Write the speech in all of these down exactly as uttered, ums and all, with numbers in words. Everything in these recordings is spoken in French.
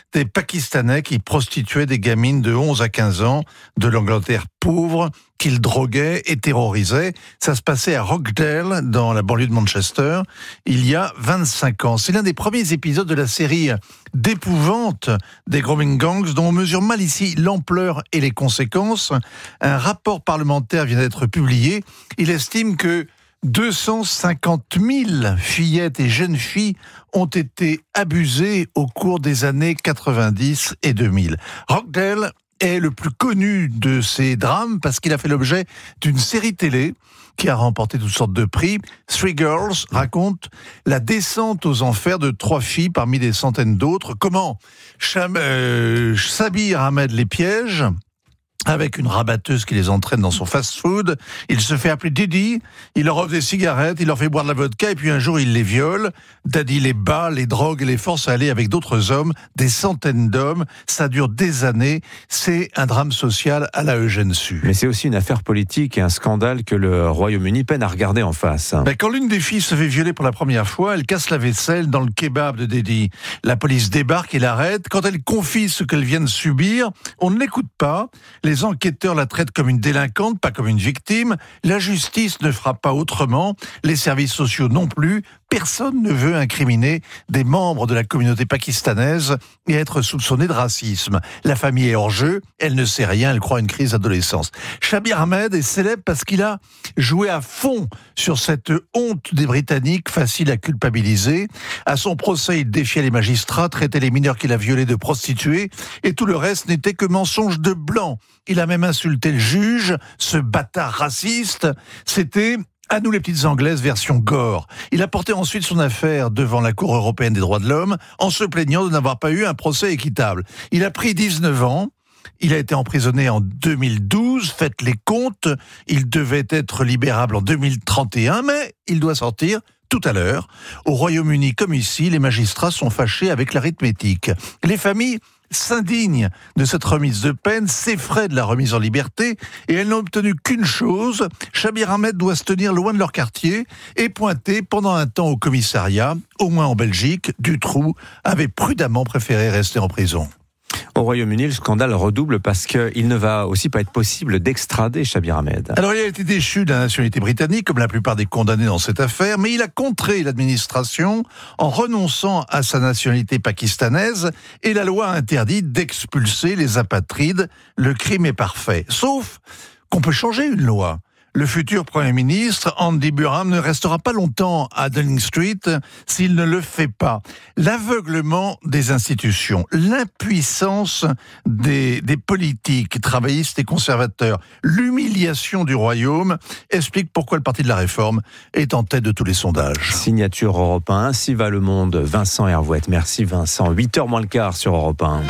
des Pakistanais qui prostituaient des gamines de onze à quinze ans de l'Angleterre pauvre, qu'ils droguaient et terrorisaient. Ça se passait à Rochdale, dans la banlieue de Manchester, il y a vingt-cinq ans. C'est l'un des premiers épisodes de la série d'épouvante des grooming gangs, dont on mesure mal ici l'ampleur et les conséquences. Un rapport parlementaire vient d'être publié. Il estime que deux cent cinquante mille fillettes et jeunes filles ont été abusées au cours des années quatre-vingt-dix et deux mille. Rochdale est le plus connu de ces drames parce qu'il a fait l'objet d'une série télé qui a remporté toutes sortes de prix. Three Girls raconte la descente aux enfers de trois filles parmi des centaines d'autres. Comment Cham- euh, Sabir Ahmed les piège avec une rabatteuse qui les entraîne dans son fast-food. Il se fait appeler Didi, il leur offre des cigarettes, il leur fait boire de la vodka, et puis un jour il les viole. Daddy les bat, les drogue et les force à aller avec d'autres hommes, des centaines d'hommes. Ça dure des années. C'est un drame social à la Eugène Sue. Mais c'est aussi une affaire politique et un scandale que le Royaume-Uni peine à regarder en face. Ben, quand l'une des filles se fait violer pour la première fois, elle casse la vaisselle dans le kebab de Daddy. La police débarque et l'arrête. Quand elle confie ce qu'elle vient de subir, on ne l'écoute pas. Les enquêteurs la traitent comme une délinquante, pas comme une victime. La justice ne fera pas autrement. Les services sociaux non plus. Personne ne veut incriminer des membres de la communauté pakistanaise et être soupçonné de racisme. La famille est hors jeu. Elle ne sait rien. Elle croit à une crise d'adolescence. Shabir Ahmed est célèbre parce qu'il a joué à fond sur cette honte des Britanniques, facile à culpabiliser. À son procès, il défiait les magistrats, traitait les mineurs qu'il a violés de prostituées, et tout le reste n'était que mensonge de blanc. Il a même insulté le juge, ce bâtard raciste. C'était à nous les petites Anglaises version gore. Il a porté ensuite son affaire devant la Cour européenne des droits de l'homme en se plaignant de n'avoir pas eu un procès équitable. Il a pris dix-neuf ans. Il a été emprisonné en deux mille douze, faites les comptes. Il devait être libérable en deux mille trente et un, mais il doit sortir tout à l'heure. Au Royaume-Uni comme ici, les magistrats sont fâchés avec l'arithmétique. Les familles s'indignent de cette remise de peine, s'effraient de la remise en liberté, et elles n'ont obtenu qu'une chose: Shabir Ahmed doit se tenir loin de leur quartier et pointer pendant un temps au commissariat. Au moins en Belgique, Dutroux avait prudemment préféré rester en prison. Au Royaume-Uni, le scandale redouble parce qu'il ne va aussi pas être possible d'extrader Shabir Ahmed. Alors, il a été déchu de la nationalité britannique, comme la plupart des condamnés dans cette affaire, mais il a contré l'administration en renonçant à sa nationalité pakistanaise, et la loi interdit d'expulser les apatrides. Le crime est parfait. Sauf qu'on peut changer une loi. Le futur Premier ministre, Andy Burnham, ne restera pas longtemps à Downing Street s'il ne le fait pas. L'aveuglement des institutions, l'impuissance des, des politiques travaillistes et conservateurs, l'humiliation du Royaume expliquent pourquoi le Parti de la Réforme est en tête de tous les sondages. Signature Europe un, ainsi va le monde. Vincent Hervouette. Merci Vincent. huit heures moins le quart sur Europe un.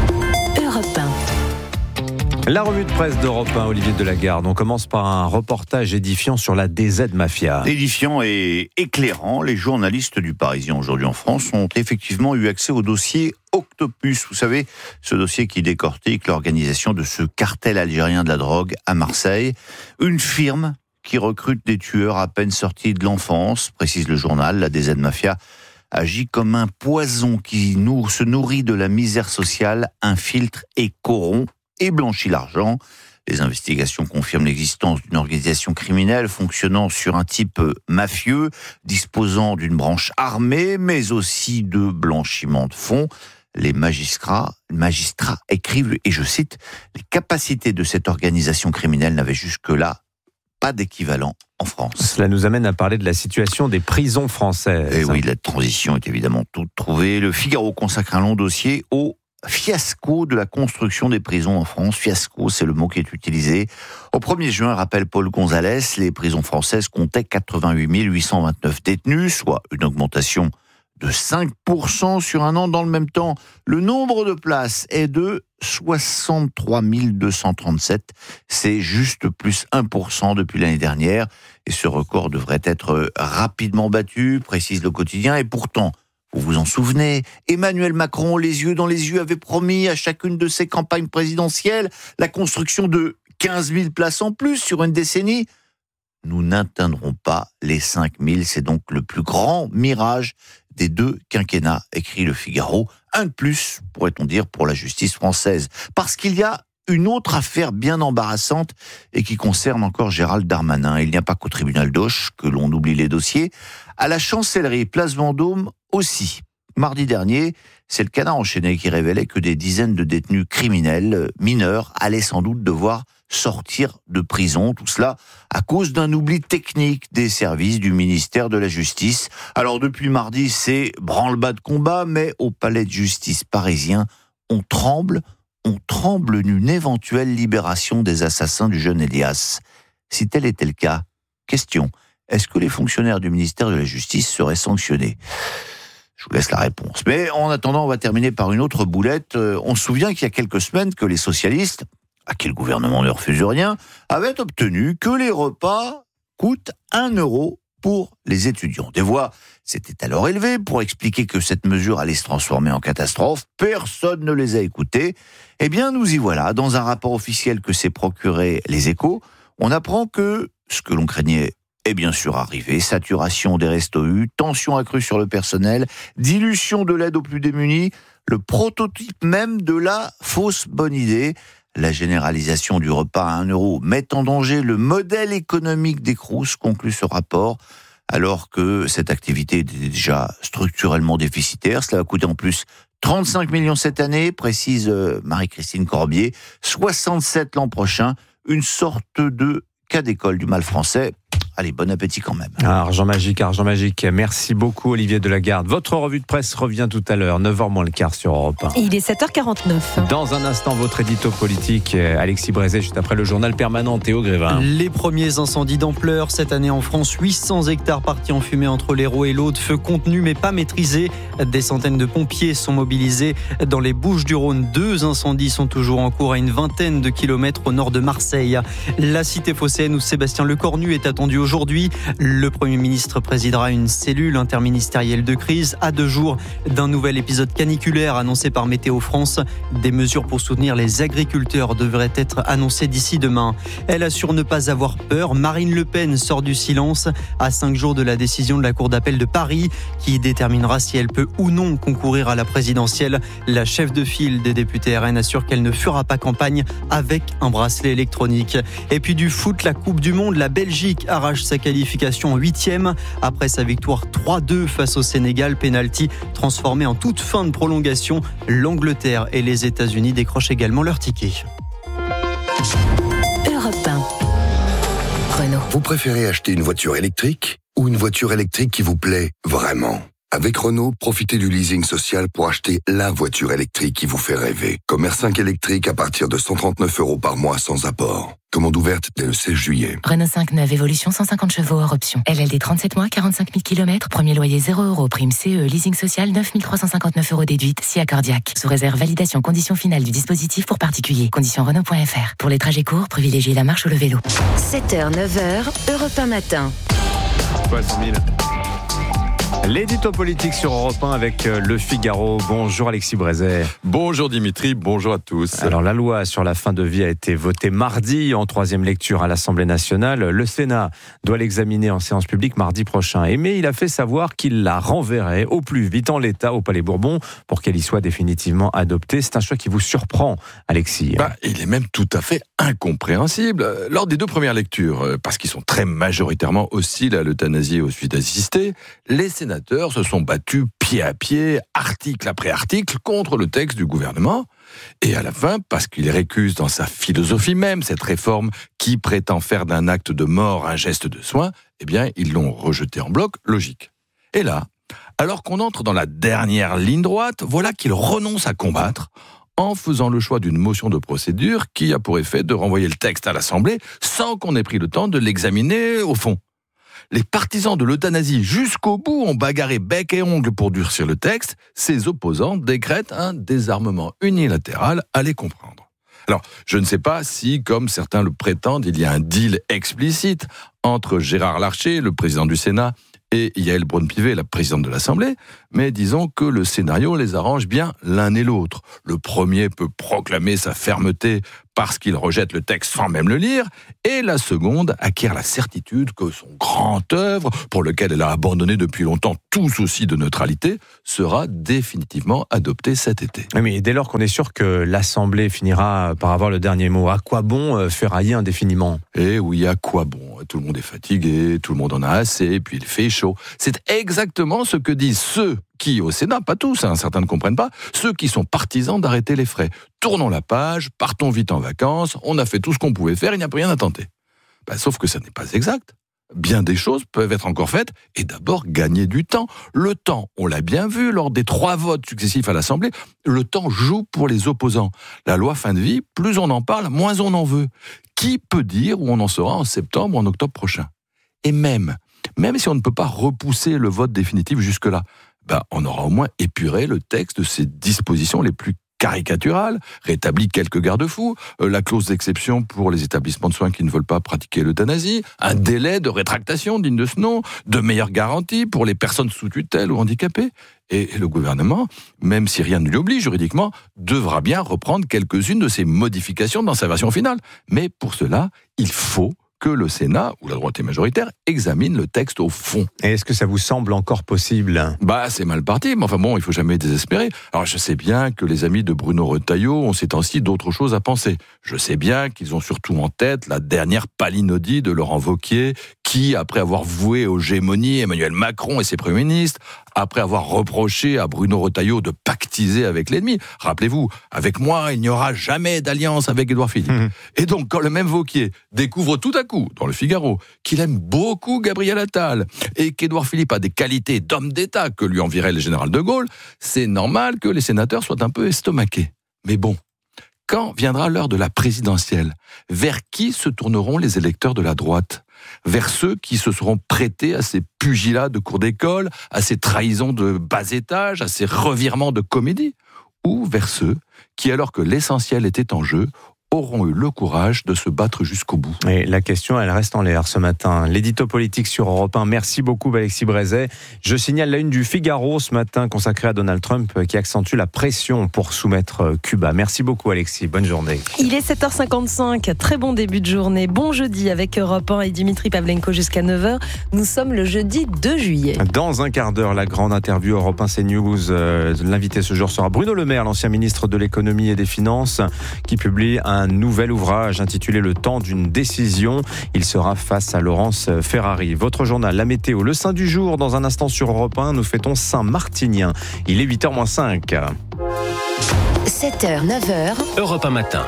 Europe un. La revue de presse d'Europe un, Olivier Delagarde. On commence par un reportage édifiant sur la D Z Mafia. Édifiant et éclairant, les journalistes du Parisien aujourd'hui en France ont effectivement eu accès au dossier Octopus. Vous savez, ce dossier qui décortique l'organisation de ce cartel algérien de la drogue à Marseille. Une firme qui recrute des tueurs à peine sortis de l'enfance, précise le journal. La D Z Mafia agit comme un poison qui nous, se nourrit de la misère sociale, infiltre et corrompt et blanchit l'argent. Les investigations confirment l'existence d'une organisation criminelle fonctionnant sur un type mafieux, disposant d'une branche armée, mais aussi de blanchiment de fonds. Les magistrats, magistrats écrivent, et je cite, « Les capacités de cette organisation criminelle n'avaient jusque-là pas d'équivalent en France. » Cela nous amène à parler de la situation des prisons françaises. Et oui, la transition est évidemment toute trouvée. Le Figaro consacre un long dossier au fiasco de la construction des prisons en France. Fiasco, c'est le mot qui est utilisé. Au premier juin, rappelle Paul Gonzalez, les prisons françaises comptaient quatre-vingt-huit mille huit cent vingt-neuf détenus, soit une augmentation de cinq pour cent sur un an. Dans le même temps, le nombre de places est de soixante-trois mille deux cent trente-sept. C'est juste plus un pour cent depuis l'année dernière. Et ce record devrait être rapidement battu, précise le quotidien. Et pourtant, vous vous en souvenez, Emmanuel Macron, les yeux dans les yeux, avait promis à chacune de ses campagnes présidentielles la construction de quinze mille places en plus sur une décennie. Nous n'atteindrons pas les cinq mille, c'est donc le plus grand mirage des deux quinquennats, écrit Le Figaro. Un de plus, pourrait-on dire, pour la justice française. Parce qu'il y a une autre affaire bien embarrassante et qui concerne encore Gérald Darmanin. Il n'y a pas qu'au tribunal d'Auch que l'on oublie les dossiers. À la chancellerie, place Vendôme aussi. Mardi dernier, c'est le Canard enchaîné qui révélait que des dizaines de détenus criminels mineurs allaient sans doute devoir sortir de prison. Tout cela à cause d'un oubli technique des services du ministère de la Justice. Alors depuis mardi, c'est branle-bas de combat, mais au palais de justice parisien, on tremble, on tremble d'une éventuelle libération des assassins du jeune Elias. Si tel était le cas, question, est-ce que les fonctionnaires du ministère de la Justice seraient sanctionnés ? Je vous laisse la réponse. Mais en attendant, on va terminer par une autre boulette. On se souvient qu'il y a quelques semaines que les socialistes, à qui le gouvernement ne refuse rien, avaient obtenu que les repas coûtent un euro pour les étudiants. Des voix s'étaient alors élevées pour expliquer que cette mesure allait se transformer en catastrophe. Personne ne les a écoutés. Eh bien, nous y voilà. Dans un rapport officiel que s'est procuré Les Échos, on apprend que ce que l'on craignait est bien sûr arrivé. Saturation des restos U, tension accrue sur le personnel, dilution de l'aide aux plus démunis, le prototype même de la fausse bonne idée. La généralisation du repas à un euro met en danger le modèle économique des Crous, conclut ce rapport, alors que cette activité était déjà structurellement déficitaire. Cela va coûter en plus trente-cinq millions cette année, précise Marie-Christine Corbier, soixante-sept l'an prochain, une sorte de cas d'école du mal français. Allez, bon appétit quand même. Ah, argent magique, argent magique. Merci beaucoup Olivier Delagarde. Votre revue de presse revient tout à l'heure, neuf heures moins le quart sur Europe un. Il est sept heures quarante-neuf. Dans un instant, votre édito politique, Alexis Brézet, juste après le journal permanent, Théo Grévin. Les premiers incendies d'ampleur cette année en France, huit cents hectares partis en fumée entre l'Hérault et l'Aude, feu contenu mais pas maîtrisé. Des centaines de pompiers sont mobilisés. Dans les Bouches-du-Rhône, deux incendies sont toujours en cours à une vingtaine de kilomètres au nord de Marseille. La cité phocéenne où Sébastien Lecornu est attendu aujourd'hui. Le Premier ministre présidera une cellule interministérielle de crise à deux jours d'un nouvel épisode caniculaire annoncé par Météo France. Des mesures pour soutenir les agriculteurs devraient être annoncées d'ici demain. Elle assure ne pas avoir peur. Marine Le Pen sort du silence à cinq jours de la décision de la Cour d'appel de Paris qui déterminera si elle peut ou non concourir à la présidentielle. La chef de file des députés R N assure qu'elle ne fera pas campagne avec un bracelet électronique. Et puis du foot, la Coupe du Monde, la Belgique arrache sa qualification en huitième après sa victoire trois deux face au Sénégal, penalty transformé en toute fin de prolongation. L'Angleterre et les États-Unis décrochent également leur ticket. Europe un. Renault. Vous préférez acheter une voiture électrique ou une voiture électrique qui vous plaît vraiment ? Avec Renault, profitez du leasing social pour acheter la voiture électrique qui vous fait rêver. Comme R cinq électrique à partir de cent trente-neuf euros par mois sans apport. Commande ouverte dès le seize juillet. Renault cinq neuf Évolution cent cinquante chevaux hors option. L L D trente-sept mois, quarante-cinq mille kilomètres. Premier loyer zéro euros. Prime C E. Leasing social neuf mille trois cent cinquante-neuf euros déduite. Si accordiaque. Sous réserve validation conditions finales du dispositif pour particuliers. Conditions Renault point F R. Pour les trajets courts, privilégiez la marche ou le vélo. sept heures neuf heures, Europe un matin. soixante mille. L'édito politique sur Europe un avec Le Figaro. Bonjour Alexis Brézet. Bonjour Dimitri, bonjour à tous. Alors la loi sur la fin de vie a été votée mardi en troisième lecture à l'Assemblée nationale. Le Sénat doit l'examiner en séance publique mardi prochain. Mais il a fait savoir qu'il la renverrait au plus vite en l'état au Palais Bourbon pour qu'elle y soit définitivement adoptée. C'est un choix qui vous surprend, Alexis. Bah, il est même tout à fait incompréhensible. Lors des deux premières lectures, parce qu'ils sont très majoritairement hostiles à l'euthanasie et au suicide assisté, les sénateurs se sont battus pied à pied, article après article, contre le texte du gouvernement. Et à la fin, parce qu'il récuse dans sa philosophie même cette réforme qui prétend faire d'un acte de mort un geste de soin, eh bien, ils l'ont rejeté en bloc, logique. Et là, alors qu'on entre dans la dernière ligne droite, voilà qu'ils renoncent à combattre en faisant le choix d'une motion de procédure qui a pour effet de renvoyer le texte à l'Assemblée sans qu'on ait pris le temps de l'examiner au fond. Les partisans de l'euthanasie jusqu'au bout ont bagarré bec et ongle pour durcir le texte. Ses opposants décrètent un désarmement unilatéral, à les comprendre. Alors, je ne sais pas si, comme certains le prétendent, il y a un deal explicite entre Gérard Larcher, le président du Sénat, et Yaël Braun-Pivet, la présidente de l'Assemblée, mais disons que le scénario les arrange bien l'un et l'autre. Le premier peut proclamer sa fermeté parce qu'il rejette le texte sans même le lire, et la seconde acquiert la certitude que son grand œuvre, pour lequel elle a abandonné depuis longtemps tout souci de neutralité, sera définitivement adopté cet été. Mais dès lors qu'on est sûr que l'Assemblée finira par avoir le dernier mot, à quoi bon ferrailler indéfiniment ? Eh oui, à quoi bon ? Tout le monde est fatigué, tout le monde en a assez, puis il fait chaud. C'est exactement ce que disent ceux qui, au Sénat, pas tous, hein, certains ne comprennent pas, ceux qui sont partisans d'arrêter les frais. Tournons la page, partons vite en vacances, on a fait tout ce qu'on pouvait faire, il n'y a plus rien à tenter. Ben, sauf que ça n'est pas exact. Bien des choses peuvent être encore faites, et d'abord gagner du temps. Le temps, on l'a bien vu lors des trois votes successifs à l'Assemblée, le temps joue pour les opposants. La loi fin de vie, plus on en parle, moins on en veut. Qui peut dire où on en sera en septembre ou en octobre prochain ? Et même, même si on ne peut pas repousser le vote définitif jusque-là, ben, on aura au moins épuré le texte de ses dispositions les plus caricaturales, rétabli quelques garde-fous, euh, la clause d'exception pour les établissements de soins qui ne veulent pas pratiquer l'euthanasie, un délai de rétractation digne de ce nom, de meilleures garanties pour les personnes sous tutelle ou handicapées. Et, et le gouvernement, même si rien ne lui oblige juridiquement, devra bien reprendre quelques-unes de ces modifications dans sa version finale. Mais pour cela, il faut que le Sénat, ou la droite majoritaire, examine le texte au fond. Et est-ce que ça vous semble encore possible ? Bah, c'est mal parti, mais enfin bon, il faut jamais désespérer. Alors, je sais bien que les amis de Bruno Retailleau ont ces temps-ci d'autres choses à penser. Je sais bien qu'ils ont surtout en tête la dernière palinodie de Laurent Wauquiez, qui, après avoir voué aux gémonies Emmanuel Macron et ses premiers ministres, après avoir reproché à Bruno Retailleau de pactiser avec l'ennemi, rappelez-vous, avec moi, il n'y aura jamais d'alliance avec Édouard Philippe. Mmh. Et donc, quand le même Wauquiez découvre tout à coup, dans le Figaro, qu'il aime beaucoup Gabriel Attal, et qu'Édouard Philippe a des qualités d'homme d'État que lui envierait le général de Gaulle, c'est normal que les sénateurs soient un peu estomaqués. Mais bon, quand viendra l'heure de la présidentielle, vers qui se tourneront les électeurs de la droite ? Vers ceux qui se seront prêtés à ces pugilats de cour d'école, à ces trahisons de bas étage, à ces revirements de comédie ? Ou vers ceux qui, alors que l'essentiel était en jeu, auront eu le courage de se battre jusqu'au bout. Et la question, elle reste en l'air ce matin. L'édito politique sur Europe un. Merci beaucoup, Alexis Brézet. Je signale la une du Figaro ce matin consacrée à Donald Trump qui accentue la pression pour soumettre Cuba. Merci beaucoup, Alexis. Bonne journée. Il est sept heures cinquante-cinq. Très bon début de journée. Bon jeudi avec Europe un et Dimitri Pavlenko jusqu'à neuf heures. Nous sommes le jeudi deux juillet. Dans un quart d'heure, la grande interview Europe un CNews. Euh, l'invité ce jour sera Bruno Le Maire, l'ancien ministre de l'économie et des finances, qui publie un un nouvel ouvrage intitulé Le temps d'une décision. Il sera face à Laurence Ferrari. Votre journal, la météo, le saint du jour. Dans un instant sur Europe un, nous fêtons Saint-Martinien. Il est huit heures moins cinq. sept heures, neuf heures. Europe un matin.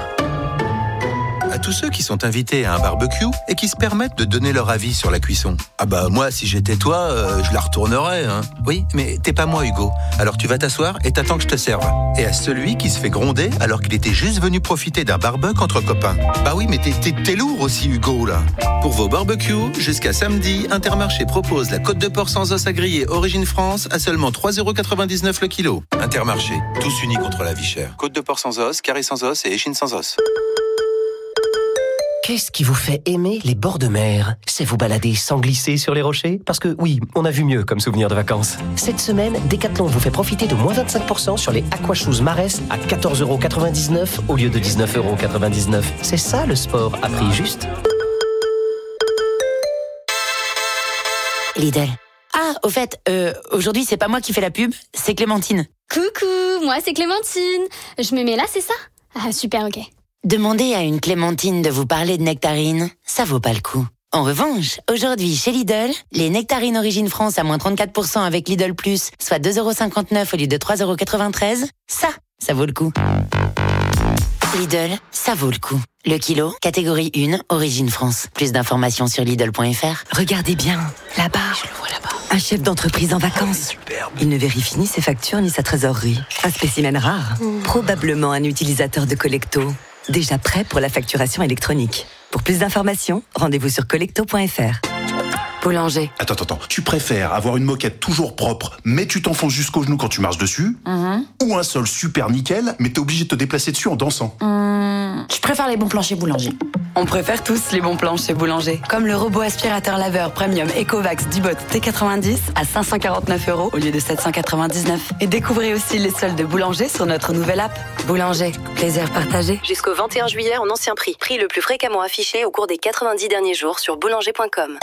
À tous ceux qui sont invités à un barbecue et qui se permettent de donner leur avis sur la cuisson. Ah bah moi, si j'étais toi, euh, je la retournerais. Hein. Oui, mais t'es pas moi, Hugo. Alors tu vas t'asseoir et t'attends que je te serve. Et à celui qui se fait gronder alors qu'il était juste venu profiter d'un barbecue entre copains. Bah oui, mais t'es, t'es, t'es lourd aussi, Hugo, là. Pour vos barbecues, jusqu'à samedi, Intermarché propose la côte de porc sans os à griller Origine France à seulement trois euros quatre-vingt-dix-neuf le kilo. Intermarché, tous unis contre la vie chère. Côte de porc sans os, carré sans os et échine sans os. Qu'est-ce qui vous fait aimer les bords de mer ? C'est vous balader sans glisser sur les rochers ? Parce que oui, on a vu mieux comme souvenir de vacances. Cette semaine, Decathlon vous fait profiter de moins vingt-cinq pour cent sur les Aquashoes Marès à quatorze euros quatre-vingt-dix-neuf au lieu de dix-neuf euros quatre-vingt-dix-neuf. C'est ça le sport à prix juste. Lidl. Ah, au fait, euh, aujourd'hui c'est pas moi qui fais la pub, c'est Clémentine. Coucou, moi c'est Clémentine. Je me mets là, c'est ça ? Ah super, ok. Demandez à une Clémentine de vous parler de nectarines, ça vaut pas le coup. En revanche, aujourd'hui chez Lidl, les nectarines Origine France à moins trente-quatre pour cent avec Lidl Plus, soit deux euros cinquante-neuf au lieu de trois euros quatre-vingt-treize, ça, ça vaut le coup. Lidl, ça vaut le coup. Le kilo, catégorie un, Origine France. Plus d'informations sur Lidl point F R. Regardez bien, là-bas. Je le vois là-bas. Un chef d'entreprise en vacances. Superbe. Il ne vérifie ni ses factures ni sa trésorerie. Un spécimen rare. Mmh. Probablement un utilisateur de Collecto. Déjà prêt pour la facturation électronique. Pour plus d'informations, rendez-vous sur collecto point F R. Boulanger. Attends, attends, attends. Tu préfères avoir une moquette toujours propre, mais tu t'enfonces jusqu'au genou quand tu marches dessus, Mmh. ou un sol super nickel, mais t'es obligé de te déplacer dessus en dansant? Mmh. Je préfère les bons plans chez Boulanger. On préfère tous les bons plans chez Boulanger. Comme le robot aspirateur laveur premium Ecovacs Dibot T quatre-vingt-dix à cinq cent quarante-neuf euros au lieu de sept cent quatre-vingt-dix-neuf. Et découvrez aussi les soldes de Boulanger sur notre nouvelle app. Boulanger, plaisir partagé. Jusqu'au vingt et un juillet en ancien prix. Prix le plus fréquemment affiché au cours des quatre-vingt-dix derniers jours sur boulanger point com.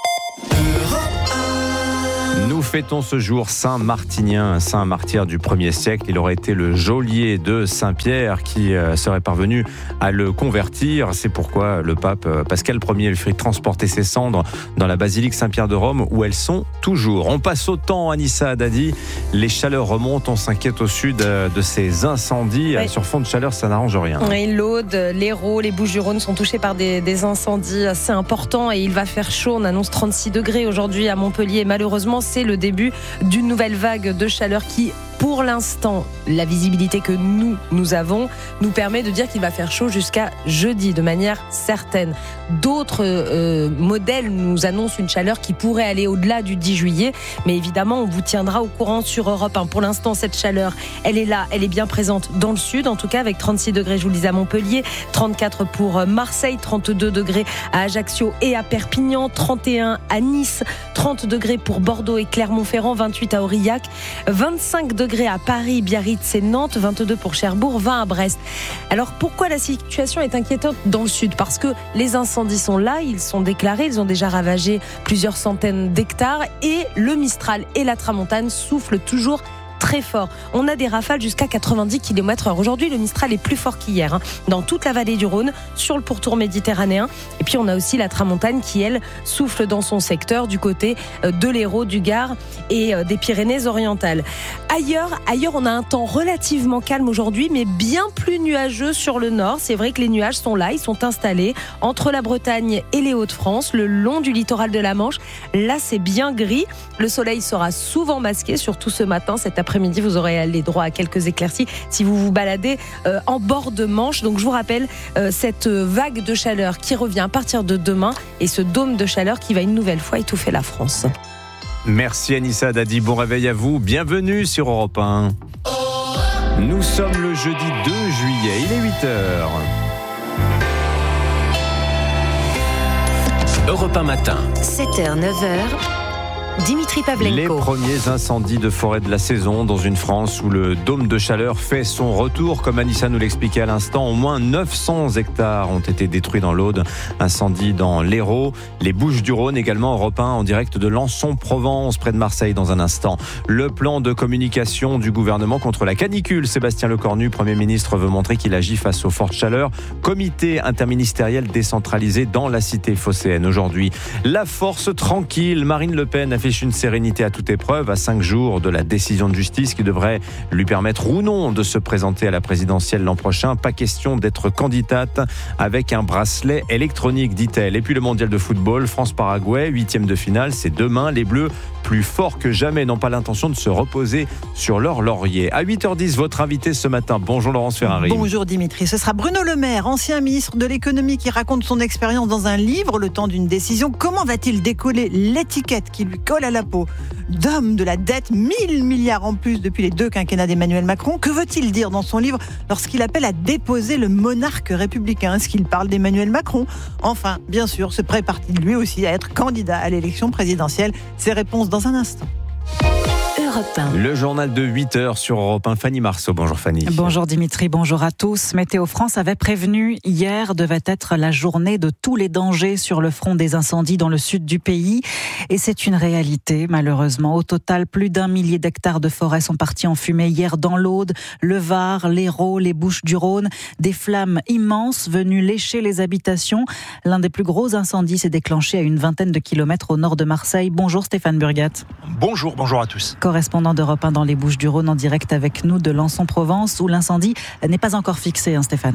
Nous fêtons ce jour Saint Martinien, un saint martyr du premier siècle. Il aurait été le geôlier de Saint-Pierre qui serait parvenu à le convertir. C'est pourquoi le pape Pascal Ier lui fit transporter ses cendres dans la basilique Saint-Pierre de Rome où elles sont toujours. On passe au temps, Anissa Haddadi. Les chaleurs remontent, on s'inquiète au sud de ces incendies. Oui. Sur fond de chaleur, ça n'arrange rien. Oui, l'Aude, l'Hérault, les Bouches-du-Rhône sont touchés par des, des incendies assez importants et il va faire chaud. On annonce trente-six degrés aujourd'hui à Montpellier. Malheureusement, c'est le début d'une nouvelle vague de chaleur qui, pour l'instant, la visibilité que nous, nous avons, nous permet de dire qu'il va faire chaud jusqu'à jeudi, de manière certaine. D'autres euh, modèles nous annoncent une chaleur qui pourrait aller au-delà du dix juillet, mais évidemment, on vous tiendra au courant sur Europe un. Pour l'instant, cette chaleur, elle est là, elle est bien présente dans le sud, en tout cas avec trente-six degrés, je vous le disais, à Montpellier, trente-quatre pour Marseille, trente-deux degrés à Ajaccio et à Perpignan, trente et un à Nice, trente degrés pour Bordeaux et Clermont-Ferrand, vingt-huit à Aurillac, vingt-cinq degrés à Paris, Biarritz et Nantes, vingt-deux pour Cherbourg, vingt à Brest. Alors pourquoi la situation est inquiétante dans le sud ? Parce que les incendies sont là, ils sont déclarés, ils ont déjà ravagé plusieurs centaines d'hectares et le Mistral et la Tramontane soufflent toujours très fort. On a des rafales jusqu'à quatre-vingt-dix kilomètres heure. Aujourd'hui, le Mistral est plus fort qu'hier, hein, dans toute la vallée du Rhône, sur le pourtour méditerranéen. Et puis, on a aussi la Tramontane qui, elle, souffle dans son secteur du côté de l'Hérault, du Gard et des Pyrénées-Orientales. Ailleurs, ailleurs, on a un temps relativement calme aujourd'hui, mais bien plus nuageux sur le nord. C'est vrai que les nuages sont là, ils sont installés entre la Bretagne et les Hauts-de-France, le long du littoral de la Manche. Là, c'est bien gris. Le soleil sera souvent masqué, surtout ce matin, cet après-midi. Après-midi, vous aurez les droits à quelques éclaircies si vous vous baladez euh, en bord de Manche. Donc je vous rappelle euh, cette vague de chaleur qui revient à partir de demain et ce dôme de chaleur qui va une nouvelle fois étouffer la France. Merci Anissa Haddadi, bon réveil à vous, bienvenue sur Europe un. Nous sommes le jeudi deux juillet, il est huit heures. Europe un matin. sept heures, neuf heures. Dimitri Pavlenko. Les premiers incendies de forêt de la saison dans une France où le dôme de chaleur fait son retour. Comme Anissa nous l'expliquait à l'instant, au moins neuf cents hectares ont été détruits dans l'Aude. Incendie dans l'Hérault, les Bouches-du-Rhône également. Europe un en direct de Lançon-Provence, près de Marseille dans un instant. Le plan de communication du gouvernement contre la canicule. Sébastien Lecornu, Premier ministre, veut montrer qu'il agit face aux fortes chaleurs. Comité interministériel décentralisé dans la cité phocéenne aujourd'hui. La force tranquille, Marine Le Pen affiche une sérénité à toute épreuve à cinq jours de la décision de justice qui devrait lui permettre ou non de se présenter à la présidentielle l'an prochain. Pas question d'être candidate avec un bracelet électronique, dit-elle. Et puis le mondial de football, France-Paraguay, huitième de finale, c'est demain. Les Bleus, plus forts que jamais, n'ont pas l'intention de se reposer sur leur laurier. À huit heures dix, votre invité ce matin. Bonjour Laurence Ferrari. Bonjour Dimitri. Ce sera Bruno Le Maire, ancien ministre de l'économie, qui raconte son expérience dans un livre, Le temps d'une décision. Comment va-t-il décoller l'étiquette qui lui colle à la peau d'homme de la dette, mille milliards en plus depuis les deux quinquennats d'Emmanuel Macron? Que veut-il dire dans son livre lorsqu'il appelle à déposer le monarque républicain? Est-ce qu'il parle d'Emmanuel Macron? Enfin, bien sûr, se prépare-t-il lui aussi à être candidat à l'élection présidentielle? Ses réponses dans un instant. Le journal de huit heures sur Europe un. Fanny Marceau. Bonjour Fanny. Bonjour Dimitri, bonjour à tous. Météo France avait prévenu hier devait être la journée de tous les dangers sur le front des incendies dans le sud du pays. Et c'est une réalité, malheureusement. Au total, plus d'un millier d'hectares de forêt sont partis en fumée hier dans l'Aude, le Var, l'Hérault, les Bouches-du-Rhône. Des flammes immenses venues lécher les habitations. L'un des plus gros incendies s'est déclenché à une vingtaine de kilomètres au nord de Marseille. Bonjour Stéphane Burgat. Bonjour, bonjour à tous. Correspondant d'Europe un dans les Bouches-du-Rhône en direct avec nous de Lançon-Provence où l'incendie n'est pas encore fixé, hein, Stéphane.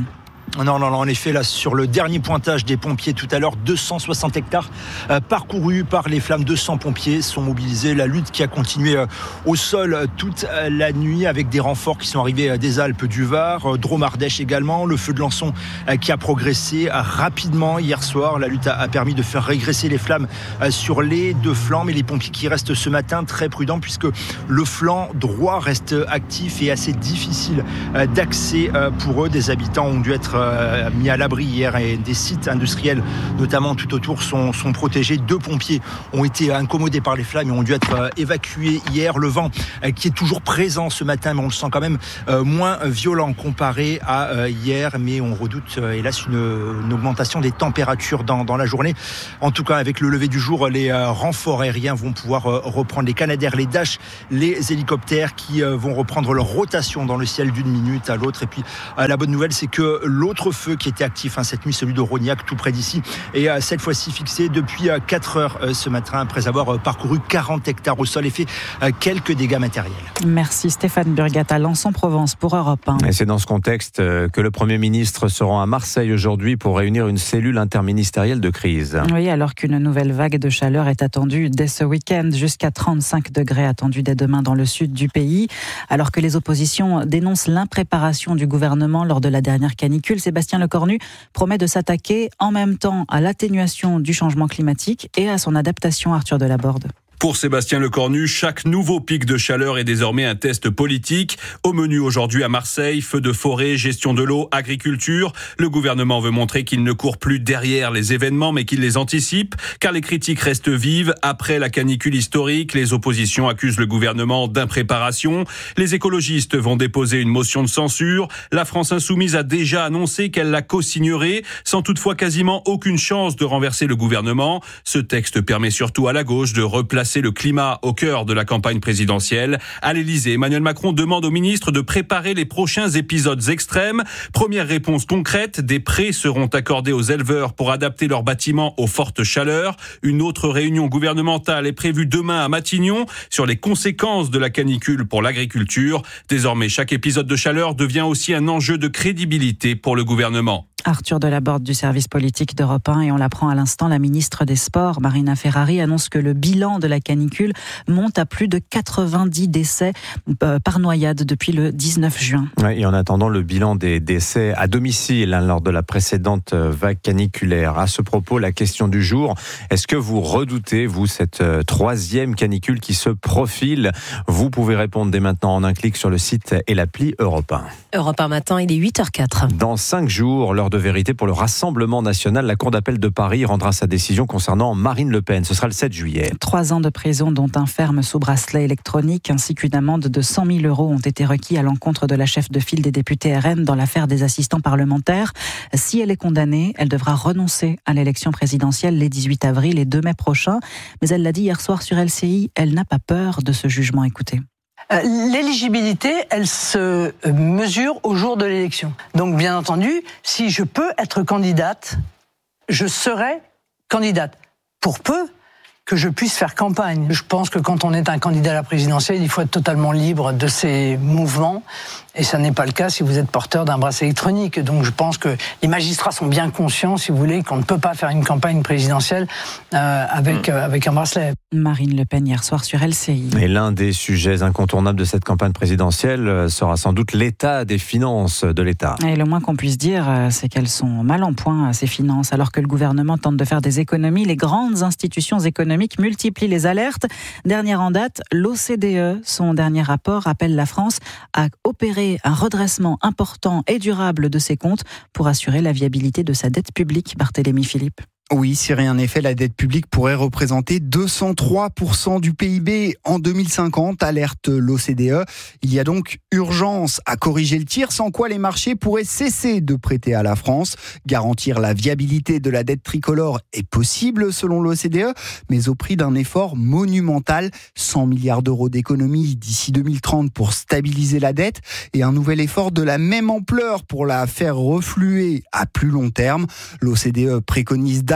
Non, non, non, en effet, là, sur le dernier pointage des pompiers tout à l'heure, deux cent soixante hectares euh, parcourus par les flammes. deux cents pompiers sont mobilisés. La lutte qui a continué euh, au sol euh, toute euh, la nuit avec des renforts qui sont arrivés euh, des Alpes du Var, euh, Drôme-Ardèche également. Le feu de Lançon euh, qui a progressé euh, rapidement hier soir. La lutte a, a permis de faire régresser les flammes euh, sur les deux flancs. Mais les pompiers qui restent ce matin très prudents puisque le flanc droit reste actif et assez difficile euh, d'accès euh, pour eux. Des habitants ont dû être Euh, mis à l'abri hier et des sites industriels notamment tout autour sont, sont protégés. Deux pompiers ont été incommodés par les flammes et ont dû être euh, évacués hier. Le vent euh, qui est toujours présent ce matin, mais on le sent quand même euh, moins violent comparé à euh, hier, mais on redoute euh, hélas une, une augmentation des températures dans, dans la journée. En tout cas, avec le lever du jour, les euh, renforts aériens vont pouvoir euh, reprendre, les Canadair, les Dash, les hélicoptères qui euh, vont reprendre leur rotation dans le ciel d'une minute à l'autre. Et puis euh, la bonne nouvelle, c'est que l'autre feu qui était actif hein, cette nuit, celui de Rognac, tout près d'ici, et euh, cette fois-ci fixé depuis euh, quatre heures euh, ce matin, après avoir euh, parcouru quarante hectares au sol et fait euh, quelques dégâts matériels. Merci Stéphane Burgat à Lançon-Provence pour Europe un. Et c'est dans ce contexte euh, que le Premier ministre se rend à Marseille aujourd'hui pour réunir une cellule interministérielle de crise. Oui, alors qu'une nouvelle vague de chaleur est attendue dès ce week-end, jusqu'à trente-cinq degrés attendus dès demain dans le sud du pays. Alors que les oppositions dénoncent l'impréparation du gouvernement lors de la dernière canicule, Sébastien Lecornu promet de s'attaquer en même temps à l'atténuation du changement climatique et à son adaptation. Arthur Delaborde. Pour Sébastien Lecornu, chaque nouveau pic de chaleur est désormais un test politique. Au menu aujourd'hui à Marseille, feux de forêt, gestion de l'eau, agriculture. Le gouvernement veut montrer qu'il ne court plus derrière les événements, mais qu'il les anticipe, car les critiques restent vives. Après la canicule historique, les oppositions accusent le gouvernement d'impréparation. Les écologistes vont déposer une motion de censure. La France insoumise a déjà annoncé qu'elle la co-signerait, sans toutefois quasiment aucune chance de renverser le gouvernement. Ce texte permet surtout à la gauche de replacer le climat au cœur de la campagne présidentielle. À l'Élysée, Emmanuel Macron demande au ministre de préparer les prochains épisodes extrêmes. Première réponse concrète, des prêts seront accordés aux éleveurs pour adapter leurs bâtiments aux fortes chaleurs. Une autre réunion gouvernementale est prévue demain à Matignon sur les conséquences de la canicule pour l'agriculture. Désormais, chaque épisode de chaleur devient aussi un enjeu de crédibilité pour le gouvernement. Arthur Delaborde du service politique d'Europe un, et on l'apprend à l'instant, la ministre des Sports, Marina Ferrari, annonce que le bilan de la canicule monte à plus de quatre-vingt-dix décès par noyade depuis le dix-neuf juin. Ouais, et en attendant le bilan des décès à domicile hein, lors de la précédente vague caniculaire. À ce propos, la question du jour, est-ce que vous redoutez, vous, cette troisième canicule qui se profile? Vous pouvez répondre dès maintenant en un clic sur le site et l'appli Europe un. Europe un matin, il est huit heures quatre. Dans cinq jours, l'heure de vérité pour le Rassemblement national. La Cour d'appel de Paris rendra sa décision concernant Marine Le Pen. Ce sera le sept juillet. Trois ans de prison, dont un ferme sous bracelet électronique, ainsi qu'une amende de cent mille euros ont été requis à l'encontre de la chef de file des députés R N dans l'affaire des assistants parlementaires. Si elle est condamnée, elle devra renoncer à l'élection présidentielle les dix-huit avril et deux mai prochains. Mais elle l'a dit hier soir sur L C I, elle n'a pas peur de ce jugement. Écoutez. L'éligibilité, elle se mesure au jour de l'élection. Donc, bien entendu, si je peux être candidate, je serai candidate. Pour peu que je puisse faire campagne. Je pense que quand on est un candidat à la présidentielle, il faut être totalement libre de ses mouvements. Et ça n'est pas le cas si vous êtes porteur d'un bracelet électronique. Donc je pense que les magistrats sont bien conscients, si vous voulez, qu'on ne peut pas faire une campagne présidentielle euh, avec, euh, avec un bracelet. Marine Le Pen hier soir sur L C I. Et l'un des sujets incontournables de cette campagne présidentielle sera sans doute l'état des finances de l'État. Et le moins qu'on puisse dire, c'est qu'elles sont mal en point, ces finances. Alors que le gouvernement tente de faire des économies, les grandes institutions économiques multiplient les alertes. Dernière en date, l'O C D E, son dernier rapport, appelle la France à opérer un redressement important et durable de ses comptes pour assurer la viabilité de sa dette publique. Barthélémy Philippe. Oui, si rien n'est fait, la dette publique pourrait représenter deux cent trois pour cent du P I B en deux mille cinquante, alerte l'O C D E. Il y a donc urgence à corriger le tir, sans quoi les marchés pourraient cesser de prêter à la France. Garantir la viabilité de la dette tricolore est possible selon l'O C D E, mais au prix d'un effort monumental, cent milliards d'euros d'économies d'ici deux mille trente pour stabiliser la dette et un nouvel effort de la même ampleur pour la faire refluer à plus long terme. L'O C D E préconise d'abord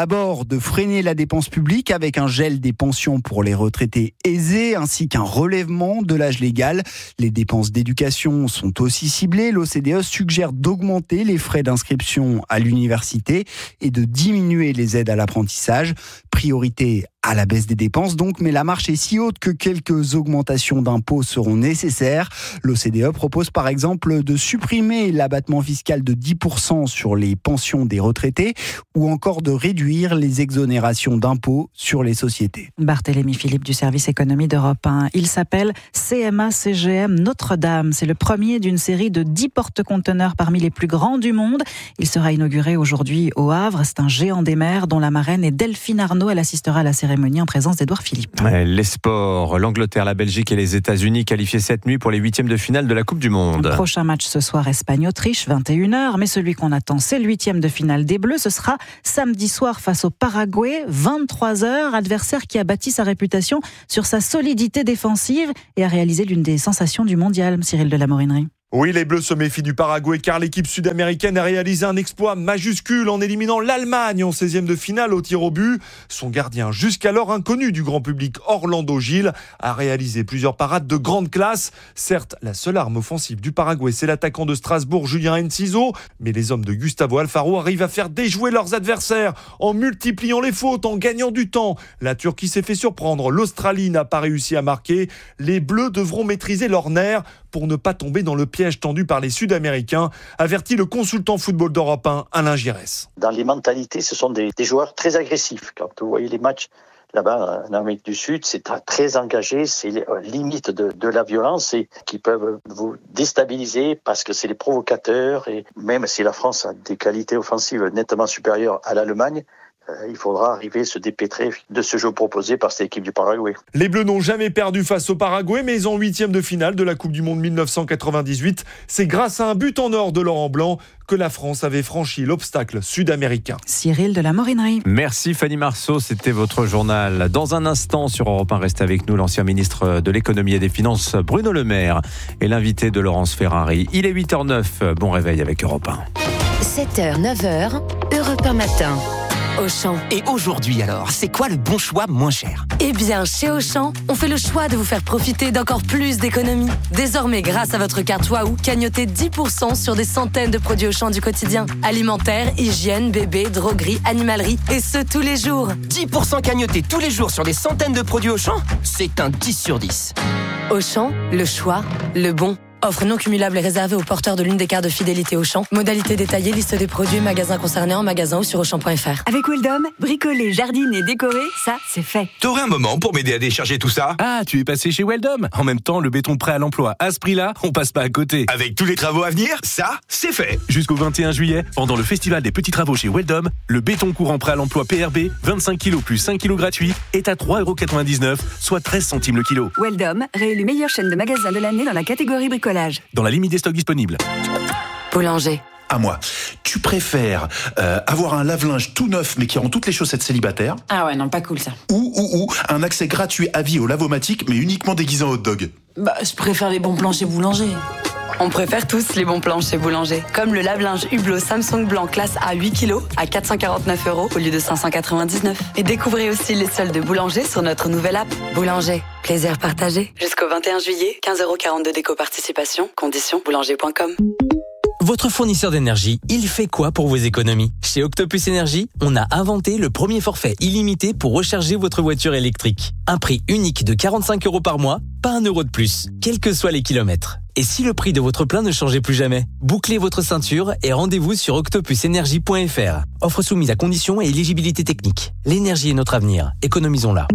d'abord de freiner la dépense publique avec un gel des pensions pour les retraités aisés ainsi qu'un relèvement de l'âge légal. Les dépenses d'éducation sont aussi ciblées. L'O C D E suggère d'augmenter les frais d'inscription à l'université et de diminuer les aides à l'apprentissage. Priorité à la baisse des dépenses donc, mais la marche est si haute que quelques augmentations d'impôts seront nécessaires. L'O C D E propose par exemple de supprimer l'abattement fiscal de dix pour cent sur les pensions des retraités ou encore de réduire les exonérations d'impôts sur les sociétés. Barthélémy Philippe du service économie d'Europe un. Il s'appelle C M A C G M Notre-Dame. C'est le premier d'une série de dix porte-conteneurs parmi les plus grands du monde. Il sera inauguré aujourd'hui au Havre. C'est un géant des mers dont la marraine est Delphine Arnaud. Elle assistera à la cérémonie en présence d'Édouard Philippe. Les sports, l'Angleterre, la Belgique et les États-Unis qualifiés cette nuit pour les huitièmes de finale de la Coupe du Monde. Le prochain match ce soir, Espagne-Autriche, vingt et une heures. Mais celui qu'on attend, c'est le huitième de finale des Bleus. Ce sera samedi soir face au Paraguay, vingt-trois heures. Adversaire qui a bâti sa réputation sur sa solidité défensive et a réalisé l'une des sensations du mondial. Cyril de la Morinerie. Oui, les Bleus se méfient du Paraguay car l'équipe sud-américaine a réalisé un exploit majuscule en éliminant l'Allemagne en seizième de finale au tir au but. Son gardien, jusqu'alors inconnu du grand public, Orlando Gil, a réalisé plusieurs parades de grande classe. Certes, la seule arme offensive du Paraguay, c'est l'attaquant de Strasbourg, Julien Enciso, mais les hommes de Gustavo Alfaro arrivent à faire déjouer leurs adversaires en multipliant les fautes, en gagnant du temps. La Turquie s'est fait surprendre, l'Australie n'a pas réussi à marquer. Les Bleus devront maîtriser leurs nerfs pour ne pas tomber dans le piège tendu par les Sud-Américains, avertit le consultant football d'Europe un, Alain Giresse. Dans les mentalités, ce sont des, des joueurs très agressifs. Quand vous voyez les matchs là-bas en Amérique du Sud, c'est très engagé, c'est limite de, de la violence et qui peuvent vous déstabiliser parce que c'est les provocateurs. Et même si la France a des qualités offensives nettement supérieures à l'Allemagne, il faudra arriver à se dépêtrer de ce jeu proposé par cette équipe du Paraguay. Les Bleus n'ont jamais perdu face au Paraguay, mais en huitième de finale de la Coupe du Monde dix-neuf cent quatre-vingt-dix-huit, c'est grâce à un but en or de Laurent Blanc que la France avait franchi l'obstacle sud-américain. Cyril de la Morinerie. Merci Fanny Marceau, c'était votre journal. Dans un instant sur Europe un, restez avec nous, l'ancien ministre de l'économie et des finances Bruno Le Maire et l'invité de Laurence Ferrari. Il est huit heures neuf, bon réveil avec Europe un. sept heures, neuf heures, Europe un matin. Auchan. Et aujourd'hui alors, c'est quoi le bon choix moins cher ? Eh bien, chez Auchan, on fait le choix de vous faire profiter d'encore plus d'économies. Désormais, grâce à votre carte Waouh, cagnotez dix pour cent sur des centaines de produits Auchan du quotidien. Alimentaire, hygiène, bébé, droguerie, animalerie, et ce tous les jours. dix pour cent cagnotés tous les jours sur des centaines de produits Auchan ? C'est un dix sur dix. Auchan, le choix, le bon. Offre non cumulable et réservée aux porteurs de l'une des cartes de fidélité Auchan. Modalité détaillée, liste des produits, magasins concernés en magasin ou sur auchan point f r. Avec Weldom, bricoler, jardiner, décorer, ça, c'est fait. T'aurais un moment pour m'aider à décharger tout ça ? Ah, tu es passé chez Weldom ? En même temps, le béton prêt à l'emploi, à ce prix-là, on passe pas à côté. Avec tous les travaux à venir, ça, c'est fait. Jusqu'au vingt et un juillet, pendant le festival des petits travaux chez Weldom, le béton courant prêt à l'emploi P R B, vingt-cinq kilos plus cinq kilos gratuits, est à trois euros quatre-vingt-dix-neuf, soit treize centimes le kilo. Weldom, réélu meilleure chaîne de magasins de l'année dans la catégorie bricolage. Dans la limite des stocks disponibles. Boulanger. À moi. Tu préfères euh, avoir un lave-linge tout neuf mais qui rend toutes les chaussettes célibataires ? Ah ouais, non, pas cool ça. Ou, ou, ou un accès gratuit à vie au lavomatique mais uniquement déguisé en hot dog ? Bah, je préfère les bons plans chez Boulanger. On préfère tous les bons plans chez Boulanger. Comme le lave-linge Hublot Samsung blanc classe A huit kilos à quatre cent quarante-neuf euros au lieu de cinq cent quatre-vingt-dix-neuf. Et découvrez aussi les soldes de Boulanger sur notre nouvelle app. Boulanger, plaisir partagé. Jusqu'au vingt et un juillet, quinze euros quarante-deux d'éco-participation. Conditions boulanger point com. Votre fournisseur d'énergie, il fait quoi pour vos économies ? Chez Octopus Énergie, on a inventé le premier forfait illimité pour recharger votre voiture électrique. Un prix unique de quarante-cinq euros par mois, pas un euro de plus, quels que soient les kilomètres. Et si le prix de votre plein ne changeait plus jamais ? Bouclez votre ceinture et rendez-vous sur octopus énergie point f r. Offre soumise à conditions et éligibilité technique. L'énergie est notre avenir, économisons-la.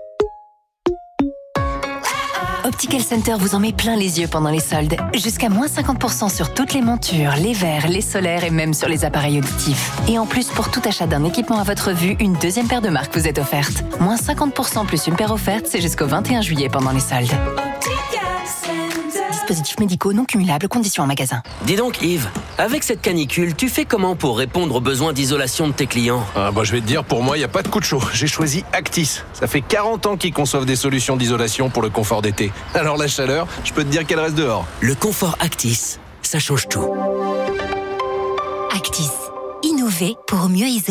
Optical Center vous en met plein les yeux pendant les soldes. Jusqu'à moins cinquante pour cent sur toutes les montures, les verres, les solaires et même sur les appareils auditifs. Et en plus, pour tout achat d'un équipement à votre vue, une deuxième paire de marques vous est offerte. Moins cinquante pour cent plus une paire offerte, c'est jusqu'au vingt et un juillet pendant les soldes. Dispositifs médicaux non cumulables, conditions en magasin. Dis donc Yves, avec cette canicule, tu fais comment pour répondre aux besoins d'isolation de tes clients ? Ah bah je vais te dire, pour moi, il n'y a pas de coup de chaud. J'ai choisi Actis. Ça fait quarante ans qu'ils conçoivent des solutions d'isolation pour le confort d'été. Alors la chaleur, je peux te dire qu'elle reste dehors. Le confort Actis, ça change tout. Actis, innover pour mieux isoler.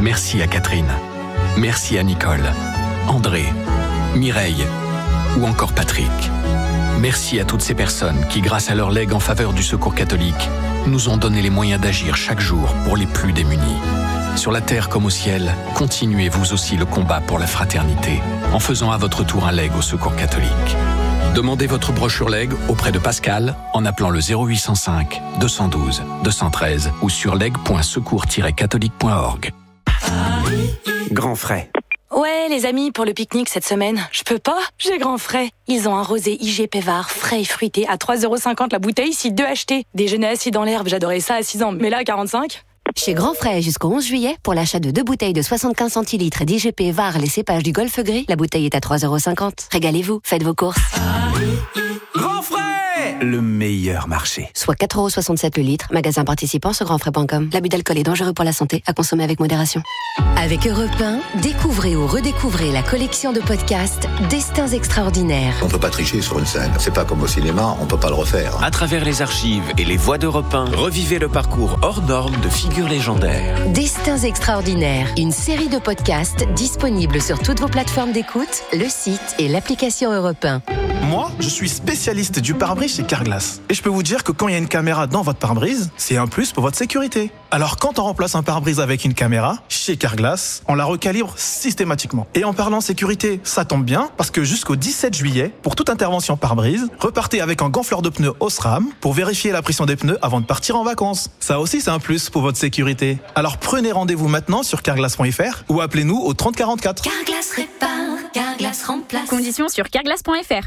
Merci à Catherine. Merci à Nicole, André, Mireille ou encore Patrick. Merci à toutes ces personnes qui, grâce à leur legs en faveur du Secours catholique, nous ont donné les moyens d'agir chaque jour pour les plus démunis. Sur la terre comme au ciel, continuez vous aussi le combat pour la fraternité en faisant à votre tour un leg au Secours catholique. Demandez votre brochure leg auprès de Pascal en appelant le zéro huit cent cinq deux cent douze deux cent treize ou sur leg point secours tiret catholique point org. Grand frais. Ouais, les amis, pour le pique-nique cette semaine, je peux pas, j'ai grand frais. Ils ont un rosé I G Pévard frais et fruité à trois euros cinquante la bouteille, si deux achetés. Déjeuner assis dans l'herbe, j'adorais ça à six ans, mais là à quarante-cinq. Chez Grand Frais, jusqu'au onze juillet, pour l'achat de deux bouteilles de soixante-quinze centilitres d'I G P Var, les cépages du Golfe Gris, la bouteille est à trois euros cinquante. Régalez-vous, faites vos courses. Grand frais, le meilleur marché. Soit quatre euros soixante-sept le litre, magasin participant sur grand frais point com. L'abus d'alcool est dangereux pour la santé, à consommer avec modération. Avec Europe un, découvrez ou redécouvrez la collection de podcasts Destins extraordinaires. On peut pas tricher sur une scène. C'est pas comme au cinéma, on peut pas le refaire. À travers les archives et les voix d'Europe un, revivez le parcours hors norme de figures légendaires. Destins extraordinaires, une série de podcasts disponibles sur toutes vos plateformes d'écoute, le site et l'application Europe un. Moi, je suis spécialiste du pare-brise chez Carglass. Et je peux vous dire que quand il y a une caméra dans votre pare-brise, c'est un plus pour votre sécurité. Alors quand on remplace un pare-brise avec une caméra, chez Carglass, on la recalibre systématiquement. Et en parlant sécurité, ça tombe bien, parce que jusqu'au dix-sept juillet, pour toute intervention pare-brise, repartez avec un gonfleur de pneus Osram pour vérifier la pression des pneus avant de partir en vacances. Ça aussi, c'est un plus pour votre sécurité. Alors prenez rendez-vous maintenant sur carglass point f r ou appelez-nous au trente quarante-quatre. Carglass répare, Carglass remplace. Conditions sur carglass point f r.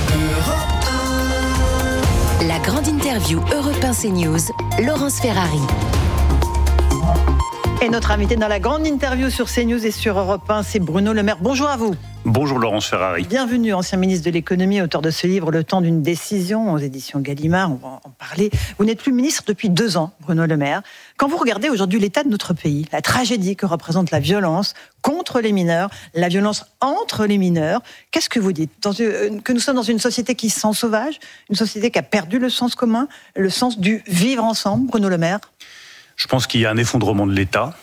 La grande interview Europe un CNews, Laurence Ferrari. Et notre invité dans la grande interview sur CNews et sur Europe un, c'est Bruno Le Maire. Bonjour à vous. Bonjour Laurence Ferrari. Bienvenue, ancien ministre de l'économie, auteur de ce livre, Le temps d'une décision, aux éditions Gallimard, on va en parler. Vous n'êtes plus ministre depuis deux ans, Bruno Le Maire. Quand vous regardez aujourd'hui l'état de notre pays, la tragédie que représente la violence contre les mineurs, la violence entre les mineurs, qu'est-ce que vous dites ? Dans une, que nous sommes dans une société qui se sent sauvage, une société qui a perdu le sens commun, le sens du vivre ensemble, Bruno Le Maire ? Je pense qu'il y a un effondrement de l'État,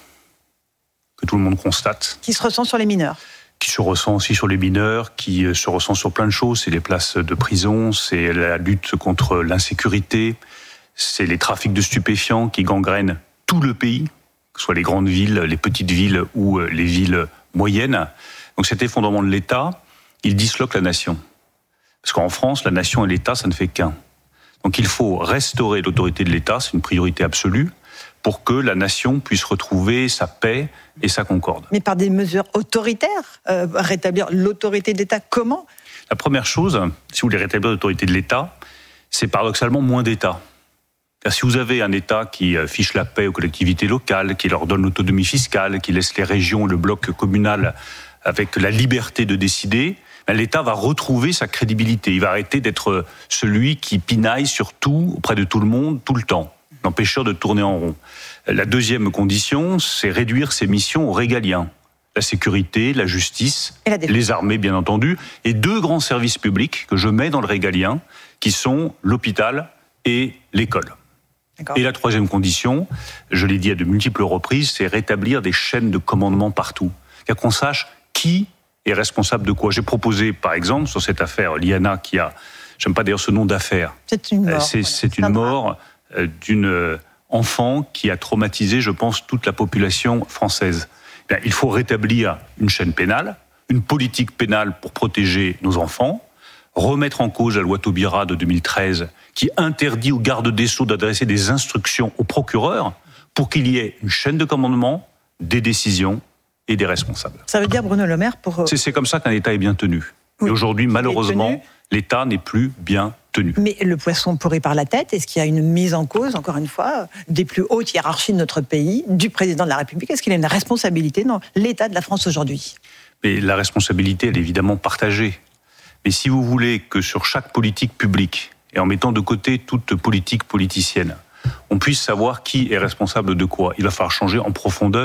que tout le monde constate. Qui se ressent sur les mineurs ? Qui se ressent aussi sur les mineurs, qui se ressent sur plein de choses. C'est les places de prison, c'est la lutte contre l'insécurité, c'est les trafics de stupéfiants qui gangrènent tout le pays, que ce soit les grandes villes, les petites villes ou les villes moyennes. Donc cet effondrement de l'État, il disloque la nation. Parce qu'en France, la nation et l'État, ça ne fait qu'un. Donc il faut restaurer l'autorité de l'État, c'est une priorité absolue, pour que la nation puisse retrouver sa paix et sa concorde. Mais par des mesures autoritaires, euh, rétablir l'autorité de l'État, comment ? La première chose, si vous voulez rétablir l'autorité de l'État, c'est paradoxalement moins d'État. Car si vous avez un État qui fiche la paix aux collectivités locales, qui leur donne l'autonomie fiscale, qui laisse les régions et le bloc communal avec la liberté de décider, l'État va retrouver sa crédibilité. Il va arrêter d'être celui qui pinaille sur tout, auprès de tout le monde, tout le temps. L'empêcheur de tourner en rond. La deuxième condition, c'est réduire ses missions aux régaliens. La sécurité, la justice, la les armées bien entendu, et deux grands services publics que je mets dans le régalien, qui sont l'hôpital et l'école. D'accord. Et la troisième condition, je l'ai dit à de multiples reprises, c'est rétablir des chaînes de commandement partout. Car qu'on sache qui est responsable de quoi. J'ai proposé, par exemple, sur cette affaire Liana, qui a, j'aime pas d'ailleurs ce nom d'affaire. C'est une mort. C'est, voilà. c'est une mort d'une enfant qui a traumatisé, je pense, toute la population française. Bien, il faut rétablir une chaîne pénale, une politique pénale pour protéger nos enfants, remettre en cause la loi Taubira de deux mille treize qui interdit aux gardes des Sceaux d'adresser des instructions aux procureurs pour qu'il y ait une chaîne de commandement, des décisions et des responsables. Ça veut dire, Bruno Le Maire, pour... C'est, c'est comme ça qu'un État est bien tenu. Oui. Et aujourd'hui, malheureusement, l'État n'est plus bien tenu. Mais le poisson pourrit par la tête, est-ce qu'il y a une mise en cause, encore une fois, des plus hautes hiérarchies de notre pays, du président de la République ? Est-ce qu'il a une responsabilité dans l'état de la France aujourd'hui ? Mais la responsabilité, elle est évidemment partagée. Mais si vous voulez que sur chaque politique publique, et en mettant de côté toute politique politicienne, on puisse savoir qui est responsable de quoi, il va falloir changer en profondeur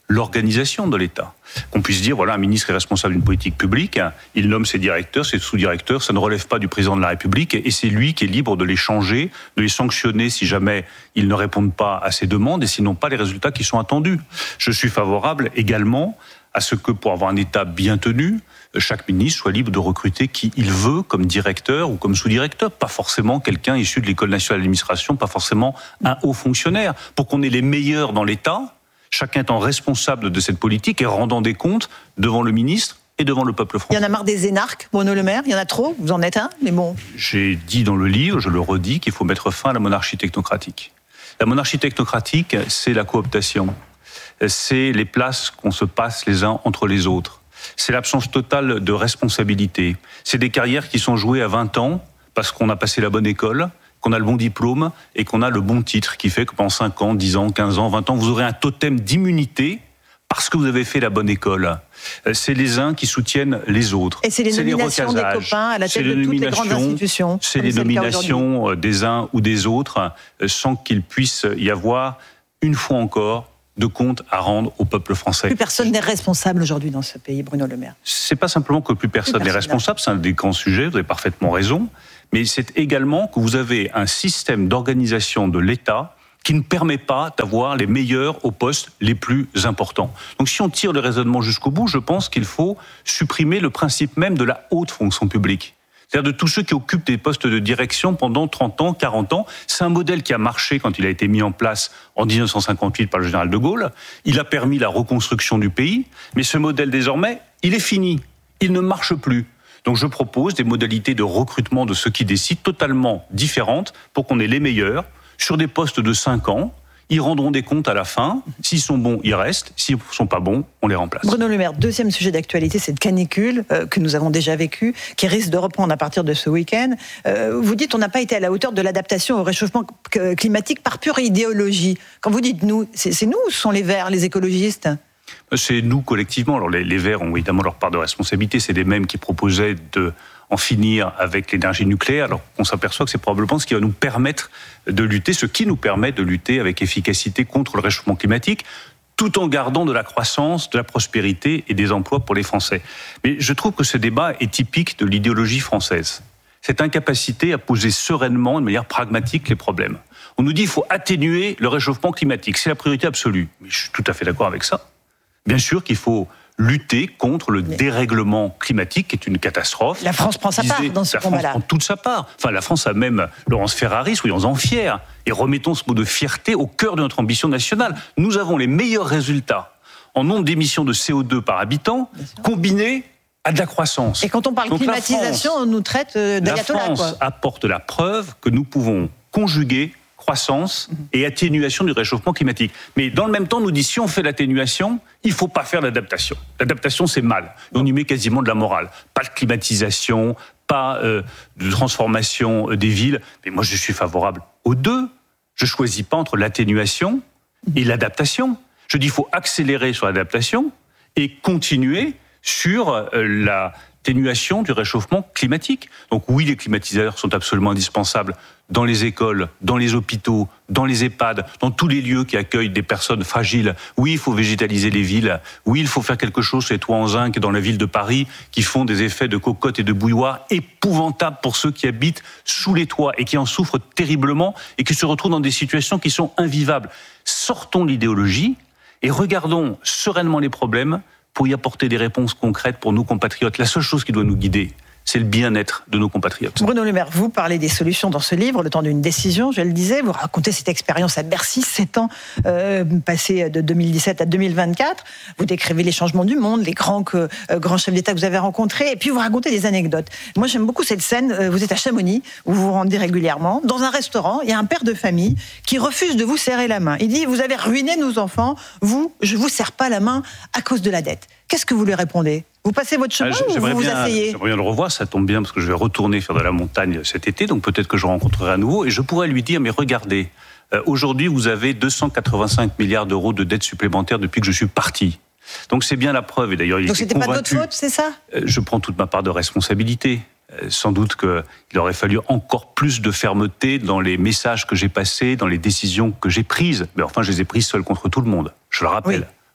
l'organisation de l'État. Qu'on puisse dire, voilà, un ministre est responsable d'une politique publique, il nomme ses directeurs, ses sous-directeurs, ça ne relève pas du président de la République, et c'est lui qui est libre de les changer, de les sanctionner si jamais ils ne répondent pas à ses demandes et s'ils n'ont pas les résultats qui sont attendus. Je suis favorable également à ce que, pour avoir un État bien tenu, chaque ministre soit libre de recruter qui il veut comme directeur ou comme sous-directeur, pas forcément quelqu'un issu de l'École nationale d'administration, pas forcément un haut fonctionnaire, pour qu'on ait les meilleurs dans l'État, chacun étant responsable de cette politique et rendant des comptes devant le ministre et devant le peuple français. Il y en a marre des énarques, Bruno Le Maire, il y en a trop, vous en êtes un, mais bon. J'ai dit dans le livre, je le redis, qu'il faut mettre fin à la monarchie technocratique. La monarchie technocratique, c'est la cooptation. C'est les places qu'on se passe les uns entre les autres. C'est l'absence totale de responsabilité. C'est des carrières qui sont jouées à vingt ans parce qu'on a passé la bonne école, qu'on a le bon diplôme et qu'on a le bon titre qui fait que pendant cinq ans, dix ans, quinze ans, vingt ans, vous aurez un totem d'immunité parce que vous avez fait la bonne école. C'est les uns qui soutiennent les autres. Et c'est les nominations des copains à la tête de toutes les grandes institutions. C'est les nominations des uns ou des autres sans qu'il puisse y avoir, une fois encore, de compte à rendre au peuple français. Plus personne n'est responsable aujourd'hui dans ce pays, Bruno Le Maire. C'est pas simplement que plus personne n'est responsable, c'est un des grands sujets, vous avez parfaitement raison, mais c'est également que vous avez un système d'organisation de l'État qui ne permet pas d'avoir les meilleurs aux postes les plus importants. Donc si on tire le raisonnement jusqu'au bout, je pense qu'il faut supprimer le principe même de la haute fonction publique. C'est-à-dire de tous ceux qui occupent des postes de direction pendant trente ans, quarante ans. C'est un modèle qui a marché quand il a été mis en place en dix-neuf cent cinquante-huit par le général de Gaulle. Il a permis la reconstruction du pays, mais ce modèle désormais, il est fini. Il ne marche plus. Donc je propose des modalités de recrutement de ceux qui décident totalement différentes pour qu'on ait les meilleurs sur des postes de cinq ans. Ils rendront des comptes à la fin. S'ils sont bons, ils restent. S'ils ne sont pas bons, on les remplace. Bruno Le Maire, deuxième sujet d'actualité, cette canicule euh, que nous avons déjà vécue, qui risque de reprendre à partir de ce week-end. Euh, vous dites on n'a pas été à la hauteur de l'adaptation au réchauffement climatique par pure idéologie. Quand vous dites nous, c'est, c'est nous ou ce sont les Verts, les écologistes ? C'est nous collectivement. Alors les, les Verts ont évidemment leur part de responsabilité. C'est les mêmes qui proposaient de en finir avec l'énergie nucléaire, alors qu'on s'aperçoit que c'est probablement ce qui va nous permettre de lutter, ce qui nous permet de lutter avec efficacité contre le réchauffement climatique, tout en gardant de la croissance, de la prospérité et des emplois pour les Français. Mais je trouve que ce débat est typique de l'idéologie française. Cette incapacité à poser sereinement, de manière pragmatique, les problèmes. On nous dit qu'il faut atténuer le réchauffement climatique, c'est la priorité absolue. Mais je suis tout à fait d'accord avec ça. Bien sûr qu'il faut lutter contre le dérèglement climatique, qui est une catastrophe. La France prend sa part dans ce combat-là. La France prend toute sa part. Enfin, la France a même Laurence Ferrari, soyons-en fiers, et remettons ce mot de fierté au cœur de notre ambition nationale. Nous avons les meilleurs résultats en nombre d'émissions de C O deux par habitant, combinés à de la croissance. Et quand on parle de climatisation, France, on nous traite d'ayatollah. La France quoi. apporte la preuve que nous pouvons conjuguer croissance et atténuation du réchauffement climatique. Mais dans le même temps, on nous dit si on fait l'atténuation, il ne faut pas faire l'adaptation. L'adaptation, c'est mal. Et on y met quasiment de la morale. Pas de climatisation, pas euh, de transformation des villes. Mais moi, je suis favorable aux deux. Je ne choisis pas entre l'atténuation et l'adaptation. Je dis qu'il faut accélérer sur l'adaptation et continuer sur euh, la atténuation du réchauffement climatique. Donc oui, les climatiseurs sont absolument indispensables dans les écoles, dans les hôpitaux, dans les EHPAD, dans tous les lieux qui accueillent des personnes fragiles. Oui, il faut végétaliser les villes. Oui, il faut faire quelque chose sur les toits en zinc dans la ville de Paris qui font des effets de cocotte et de bouilloire épouvantables pour ceux qui habitent sous les toits et qui en souffrent terriblement et qui se retrouvent dans des situations qui sont invivables. Sortons de l'idéologie et regardons sereinement les problèmes pour y apporter des réponses concrètes pour nos compatriotes. La seule chose qui doit nous guider, c'est le bien-être de nos compatriotes. Bruno Le Maire, vous parlez des solutions dans ce livre, le temps d'une décision, je le disais, vous racontez cette expérience à Bercy, sept ans euh, passés de deux mille dix-sept à deux mille vingt-quatre, vous décrivez les changements du monde, les grands, que, euh, grands chefs d'État que vous avez rencontrés, et puis vous racontez des anecdotes. Moi j'aime beaucoup cette scène, euh, vous êtes à Chamonix, où vous vous rendez régulièrement, dans un restaurant, il y a un père de famille qui refuse de vous serrer la main. Il dit, vous avez ruiné nos enfants, vous, je vous serre pas la main à cause de la dette. Qu'est-ce que vous lui répondez ? Vous passez votre chemin ah, ou vous vous bien, asseyez ? J'aimerais bien le revoir, ça tombe bien parce que je vais retourner faire de la montagne cet été, donc peut-être que je rencontrerai à nouveau et je pourrais lui dire, mais regardez, euh, aujourd'hui vous avez deux cent quatre-vingt-cinq milliards d'euros de dettes supplémentaires depuis que je suis parti. Donc c'est bien la preuve, et d'ailleurs il donc était c'était convaincu. Pas de votre faute, c'est ça ? euh, Je prends toute ma part de responsabilité. Euh, sans doute qu'il aurait fallu encore plus de fermeté dans les messages que j'ai passés, dans les décisions que j'ai prises. Mais enfin, je les ai prises seules contre tout le monde, je le rappelle. Oui.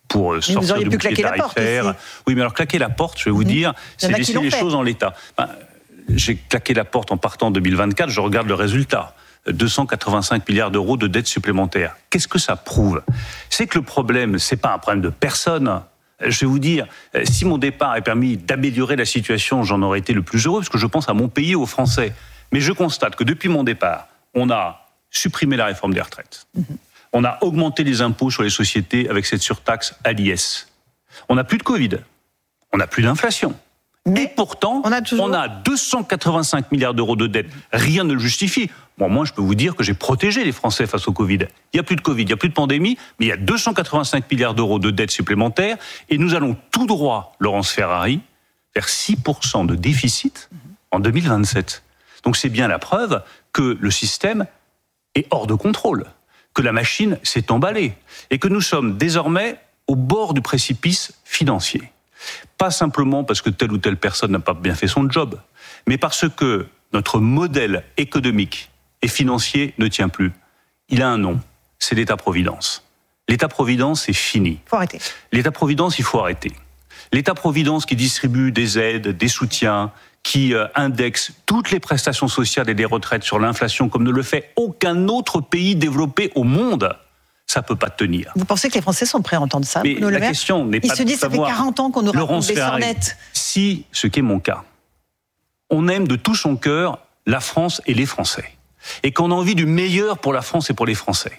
pour mais sortir vous auriez du pu bouclier claquer la porte tarifaire. aussi. Oui, mais alors claquer la porte, je vais vous Mmh. dire, c'est laisser les fait. choses en l'état. Ben, j'ai claqué la porte en partant en deux mille vingt-quatre, je regarde le résultat. deux cent quatre-vingt-cinq milliards d'euros de dettes supplémentaires. Qu'est-ce que ça prouve ? C'est que le problème, c'est pas un problème de personne. Je vais vous dire, si mon départ a permis d'améliorer la situation, j'en aurais été le plus heureux, parce que je pense à mon pays et aux Français. Mais je constate que depuis mon départ, on a supprimé la réforme des retraites. Mmh. On a augmenté les impôts sur les sociétés avec cette surtaxe à l'I S. On n'a plus de Covid. On n'a plus d'inflation. Mais et pourtant, on a, toujours... on a deux cent quatre-vingt-cinq milliards d'euros de dettes. Rien ne le justifie. Bon, moi, je peux vous dire que j'ai protégé les Français face au Covid. Il n'y a plus de Covid, il n'y a plus de pandémie, mais il y a deux cent quatre-vingt-cinq milliards d'euros de dettes supplémentaires. Et nous allons tout droit, Laurence Ferrari, vers six pour cent de déficit en deux mille vingt-sept. Donc c'est bien la preuve que le système est hors de contrôle, que la machine s'est emballée et que nous sommes désormais au bord du précipice financier. Pas simplement parce que telle ou telle personne n'a pas bien fait son job, mais parce que notre modèle économique et financier ne tient plus. Il a un nom, c'est l'État-providence. L'État-providence, c'est fini. Il faut arrêter. L'État-providence, il faut arrêter. L'État-providence qui distribue des aides, des soutiens, qui indexe toutes les prestations sociales et des retraites sur l'inflation comme ne le fait aucun autre pays développé au monde, ça ne peut pas tenir. Vous pensez que les Français sont prêts à entendre ça? Mais la question n'est pas de savoir... Ils se disent, ça fait quarante ans qu'on nous raconte des sornettes. Si, ce qui est mon cas, on aime de tout son cœur la France et les Français, et qu'on a envie du meilleur pour la France et pour les Français,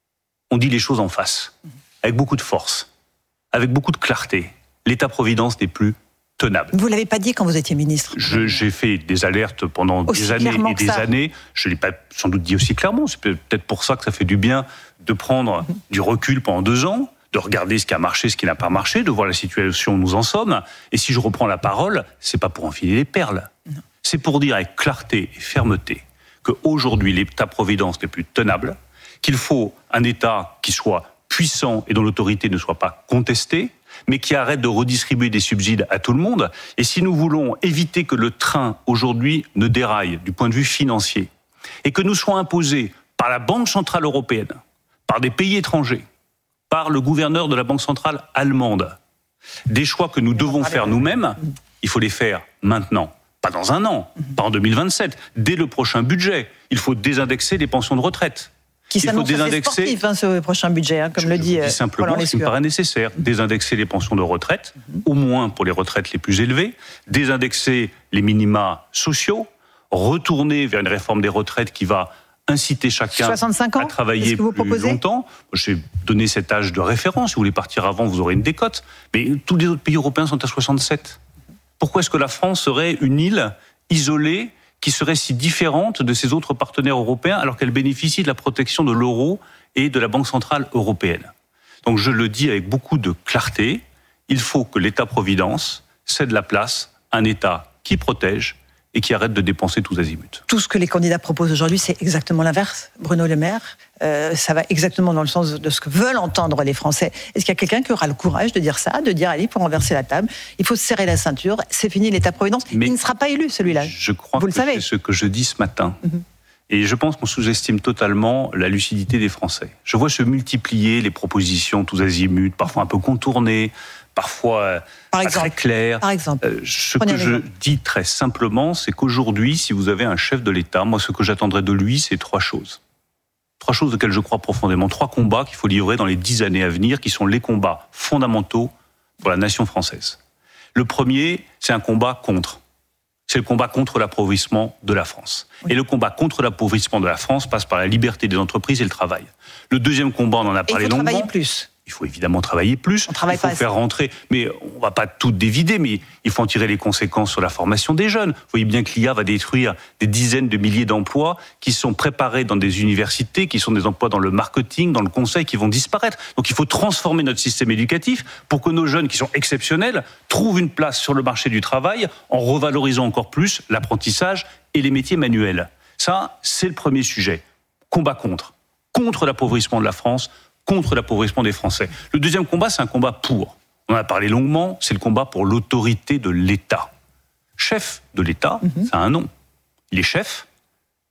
on dit les choses en face, avec beaucoup de force, avec beaucoup de clarté. L'État-providence n'est plus tenable. Vous ne l'avez pas dit quand vous étiez ministre. Je, j'ai fait des alertes pendant aussi des années et des années. Je ne l'ai pas sans doute dit aussi clairement. C'est peut-être pour ça que ça fait du bien de prendre mmh. du recul pendant deux ans, de regarder ce qui a marché, ce qui n'a pas marché, de voir la situation où nous en sommes. Et si je reprends la parole, ce n'est pas pour enfiler les perles. Non. C'est pour dire avec clarté et fermeté qu'aujourd'hui, l'État-providence n'est plus tenable, qu'il faut un État qui soit puissant et dont l'autorité ne soit pas contestée, mais qui arrête de redistribuer des subsides à tout le monde. Et si nous voulons éviter que le train, aujourd'hui, ne déraille du point de vue financier, et que nous soyons imposés par la Banque Centrale Européenne, par des pays étrangers, par le gouverneur de la Banque Centrale allemande, des choix que nous devons faire nous-mêmes, il faut les faire maintenant, pas dans un an, pas en deux mille vingt-sept, dès le prochain budget. Il faut désindexer les pensions de retraite. Qui s'annonce assez sportif, hein, ce prochain budget, hein, comme je le dit euh, simplement, ce qui me paraît nécessaire, désindexer les pensions de retraite, mm-hmm. au moins pour les retraites les plus élevées, désindexer les minima sociaux, retourner vers une réforme des retraites qui va inciter chacun soixante-cinq ans, à travailler plus proposez longtemps. J'ai donné cet âge de référence. Si vous voulez partir avant, vous aurez une décote. Mais tous les autres pays européens sont à soixante-sept. Pourquoi est-ce que la France serait une île isolée qui serait si différente de ses autres partenaires européens alors qu'elle bénéficie de la protection de l'euro et de la Banque Centrale Européenne? Donc je le dis avec beaucoup de clarté, il faut que l'État-providence cède la place à un État qui protège et qui arrête de dépenser tous azimuts. Tout ce que les candidats proposent aujourd'hui, c'est exactement l'inverse. Bruno Le Maire, euh, ça va exactement dans le sens de ce que veulent entendre les Français. Est-ce qu'il y a quelqu'un qui aura le courage de dire ça, de dire, allez, pour renverser la table, il faut se serrer la ceinture, c'est fini l'État-providence. Il ne sera pas élu, celui-là. Je crois Vous que le savez. C'est ce que je dis ce matin. Mm-hmm. Et je pense qu'on sous-estime totalement la lucidité des Français. Je vois se multiplier les propositions tous azimuts, parfois un peu contournées, parfois Par pas exemple. très claires. Par exemple. Euh, ce Prenez que je dis très simplement, c'est qu'aujourd'hui, si vous avez un chef de l'État, moi, ce que j'attendrais de lui, c'est trois choses. Trois choses auxquelles je crois profondément. Trois combats qu'il faut livrer dans les dix années à venir, qui sont les combats fondamentaux pour la nation française. Le premier, c'est un combat contre. C'est le combat contre l'appauvrissement de la France. Oui. Et le combat contre l'appauvrissement de la France passe par la liberté des entreprises et le travail. Le deuxième combat, on en a parlé longuement. Il faut travailler plus. Il faut évidemment travailler plus, on il faut faire rentrer, mais on ne va pas tout dévider, mais il faut en tirer les conséquences sur la formation des jeunes. Vous voyez bien que l'I A va détruire des dizaines de milliers d'emplois qui sont préparés dans des universités, qui sont des emplois dans le marketing, dans le conseil, qui vont disparaître. Donc il faut transformer notre système éducatif pour que nos jeunes, qui sont exceptionnels, trouvent une place sur le marché du travail en revalorisant encore plus l'apprentissage et les métiers manuels. Ça, c'est le premier sujet. Combat contre. Contre l'appauvrissement de la France, contre l'appauvrissement des Français. Le deuxième combat, c'est un combat pour. On en a parlé longuement, c'est le combat pour l'autorité de l'État. Chef de l'État, mm-hmm. ça a un nom. Il est chef,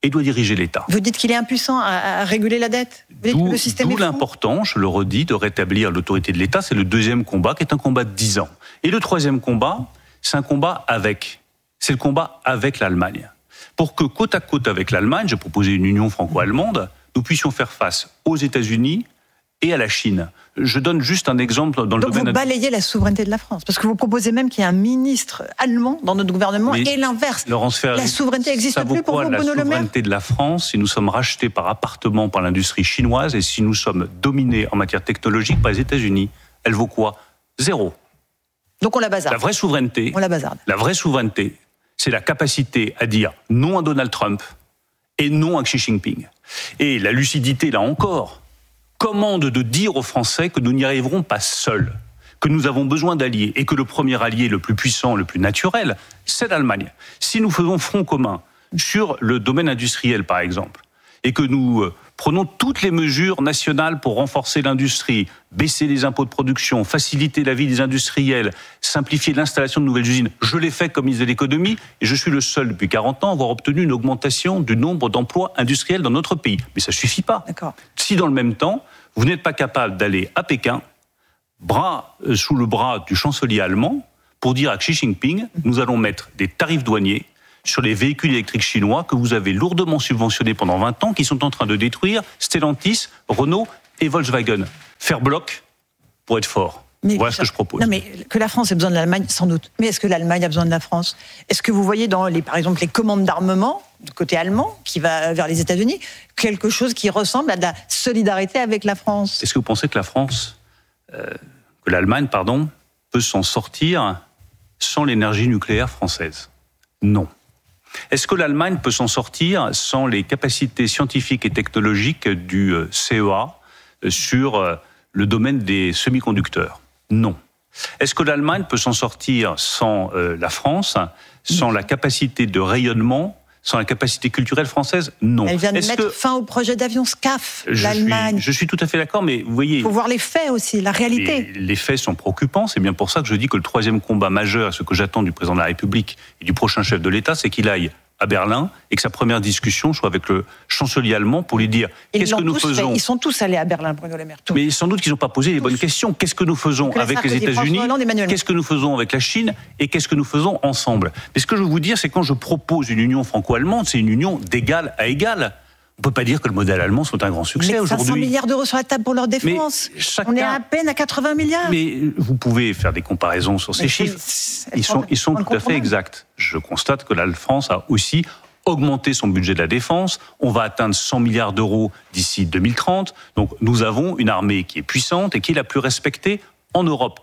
et doit diriger l'État. Vous dites qu'il est impuissant à, à réguler la dette. Vous dites D'où, que le système d'où est fou. l'important, je le redis, de rétablir l'autorité de l'État. C'est le deuxième combat, qui est un combat de dix ans. Et le troisième combat, c'est un combat avec. C'est le combat avec l'Allemagne. Pour que, côte à côte avec l'Allemagne, j'ai proposé une union franco-allemande, nous puissions faire face aux États-Unis et à la Chine. Je donne juste un exemple dans le Donc domaine... vous balayez la souveraineté de la France, parce que vous proposez même qu'il y ait un ministre allemand dans notre gouvernement, Mais et l'inverse. Laurence Ferrari, la souveraineté n'existe plus pour vous, la Bruno Le Maire ? souveraineté de la France, si nous sommes rachetés par appartement par l'industrie chinoise et si nous sommes dominés en matière technologique par les États-Unis, elle vaut quoi ? Zéro. Donc on la bazarde. La vraie souveraineté, on la bazarde. La vraie souveraineté, c'est la capacité à dire non à Donald Trump et non à Xi Jinping. Et la lucidité, là encore, commande de dire aux Français que nous n'y arriverons pas seuls, que nous avons besoin d'alliés et que le premier allié le plus puissant, le plus naturel, c'est l'Allemagne. Si nous faisons front commun sur le domaine industriel, par exemple, et que nous euh, prenons toutes les mesures nationales pour renforcer l'industrie, baisser les impôts de production, faciliter la vie des industriels, simplifier l'installation de nouvelles usines, je l'ai fait comme ministre de l'économie et je suis le seul depuis quarante ans à avoir obtenu une augmentation du nombre d'emplois industriels dans notre pays. Mais ça ne suffit pas. D'accord. Si dans le même temps, vous n'êtes pas capable d'aller à Pékin, bras euh, sous le bras du chancelier allemand, pour dire à Xi Jinping, nous allons mettre des tarifs douaniers sur les véhicules électriques chinois que vous avez lourdement subventionnés pendant vingt ans, qui sont en train de détruire Stellantis, Renault et Volkswagen. Faire bloc pour être fort. Mais voilà ce que je propose. Non, mais que la France ait besoin de l'Allemagne, sans doute. Mais est-ce que l'Allemagne a besoin de la France ? Est-ce que vous voyez dans, les, par exemple, les commandes d'armement, du côté allemand, qui va vers les États-Unis, quelque chose qui ressemble à de la solidarité avec la France ? Est-ce que vous pensez que la France, euh, que l'Allemagne, pardon, peut s'en sortir sans l'énergie nucléaire française ? Non. Est-ce que l'Allemagne peut s'en sortir sans les capacités scientifiques et technologiques du C E A sur le domaine des semi-conducteurs ? Non. Est-ce que l'Allemagne peut s'en sortir sans euh, la France, sans la capacité de rayonnement, sans la capacité culturelle française ? Non. Elle vient de Est-ce mettre que... fin au projet d'avion SCAF, je l'Allemagne. Suis, je suis tout à fait d'accord, mais vous voyez... Il faut voir les faits aussi, la réalité. Les, les faits sont préoccupants, c'est bien pour ça que je dis que le troisième combat majeur, ce que j'attends du président de la République et du prochain chef de l'État, c'est qu'il aille à Berlin et que sa première discussion soit avec le chancelier allemand pour lui dire Ils qu'est-ce que nous faisons. Fait. Ils sont tous allés à Berlin, Bruno Le Maire. Tous. Mais sans doute qu'ils n'ont pas posé les tous. bonnes questions. Qu'est-ce que nous faisons Nicolas avec Sarkozy, les États-Unis ? Qu'est-ce que nous faisons avec la Chine ? Et qu'est-ce que nous faisons ensemble ? Mais ce que je veux vous dire, c'est que quand je propose une union franco-allemande, c'est une union d'égal à égal. On ne peut pas dire que le modèle allemand soit un grand succès mais aujourd'hui. cinq cents milliards d'euros sur la table pour leur défense. Chacun... On est à peine à quatre-vingts milliards. Mais vous pouvez faire des comparaisons sur ces mais chiffres. Ils sont, ils sont tout à fait exacts. Je constate que la France a aussi augmenté son budget de la défense. On va atteindre cent milliards d'euros d'ici deux mille trente. Donc nous avons une armée qui est puissante et qui est la plus respectée en Europe.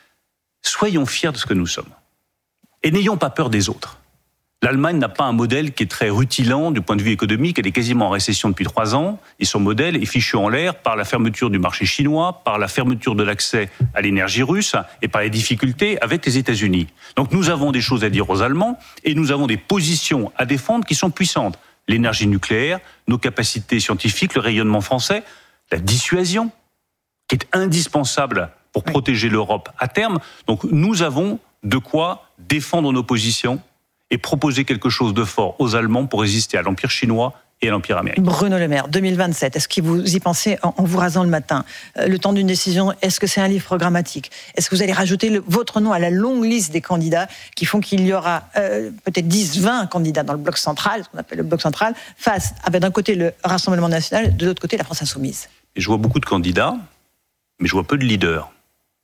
Soyons fiers de ce que nous sommes. Et n'ayons pas peur des autres. L'Allemagne n'a pas un modèle qui est très rutilant du point de vue économique. Elle est quasiment en récession depuis trois ans. Et son modèle est fichu en l'air par la fermeture du marché chinois, par la fermeture de l'accès à l'énergie russe et par les difficultés avec les États-Unis. Donc nous avons des choses à dire aux Allemands et nous avons des positions à défendre qui sont puissantes. L'énergie nucléaire, nos capacités scientifiques, le rayonnement français, la dissuasion, qui est indispensable pour oui. protéger l'Europe à terme. Donc nous avons de quoi défendre nos positions et proposer quelque chose de fort aux Allemands pour résister à l'Empire chinois et à l'Empire américain. Bruno Le Maire, deux mille vingt-sept, est-ce que vous y pensez en, en vous rasant le matin ? euh, Le temps d'une décision, est-ce que c'est un livre programmatique ? Est-ce que vous allez rajouter le, votre nom à la longue liste des candidats qui font qu'il y aura euh, peut-être dix, vingt candidats dans le bloc central, ce qu'on appelle le bloc central, face avec d'un côté le Rassemblement national, de l'autre côté la France insoumise ? Et je vois beaucoup de candidats, mais je vois peu de leaders.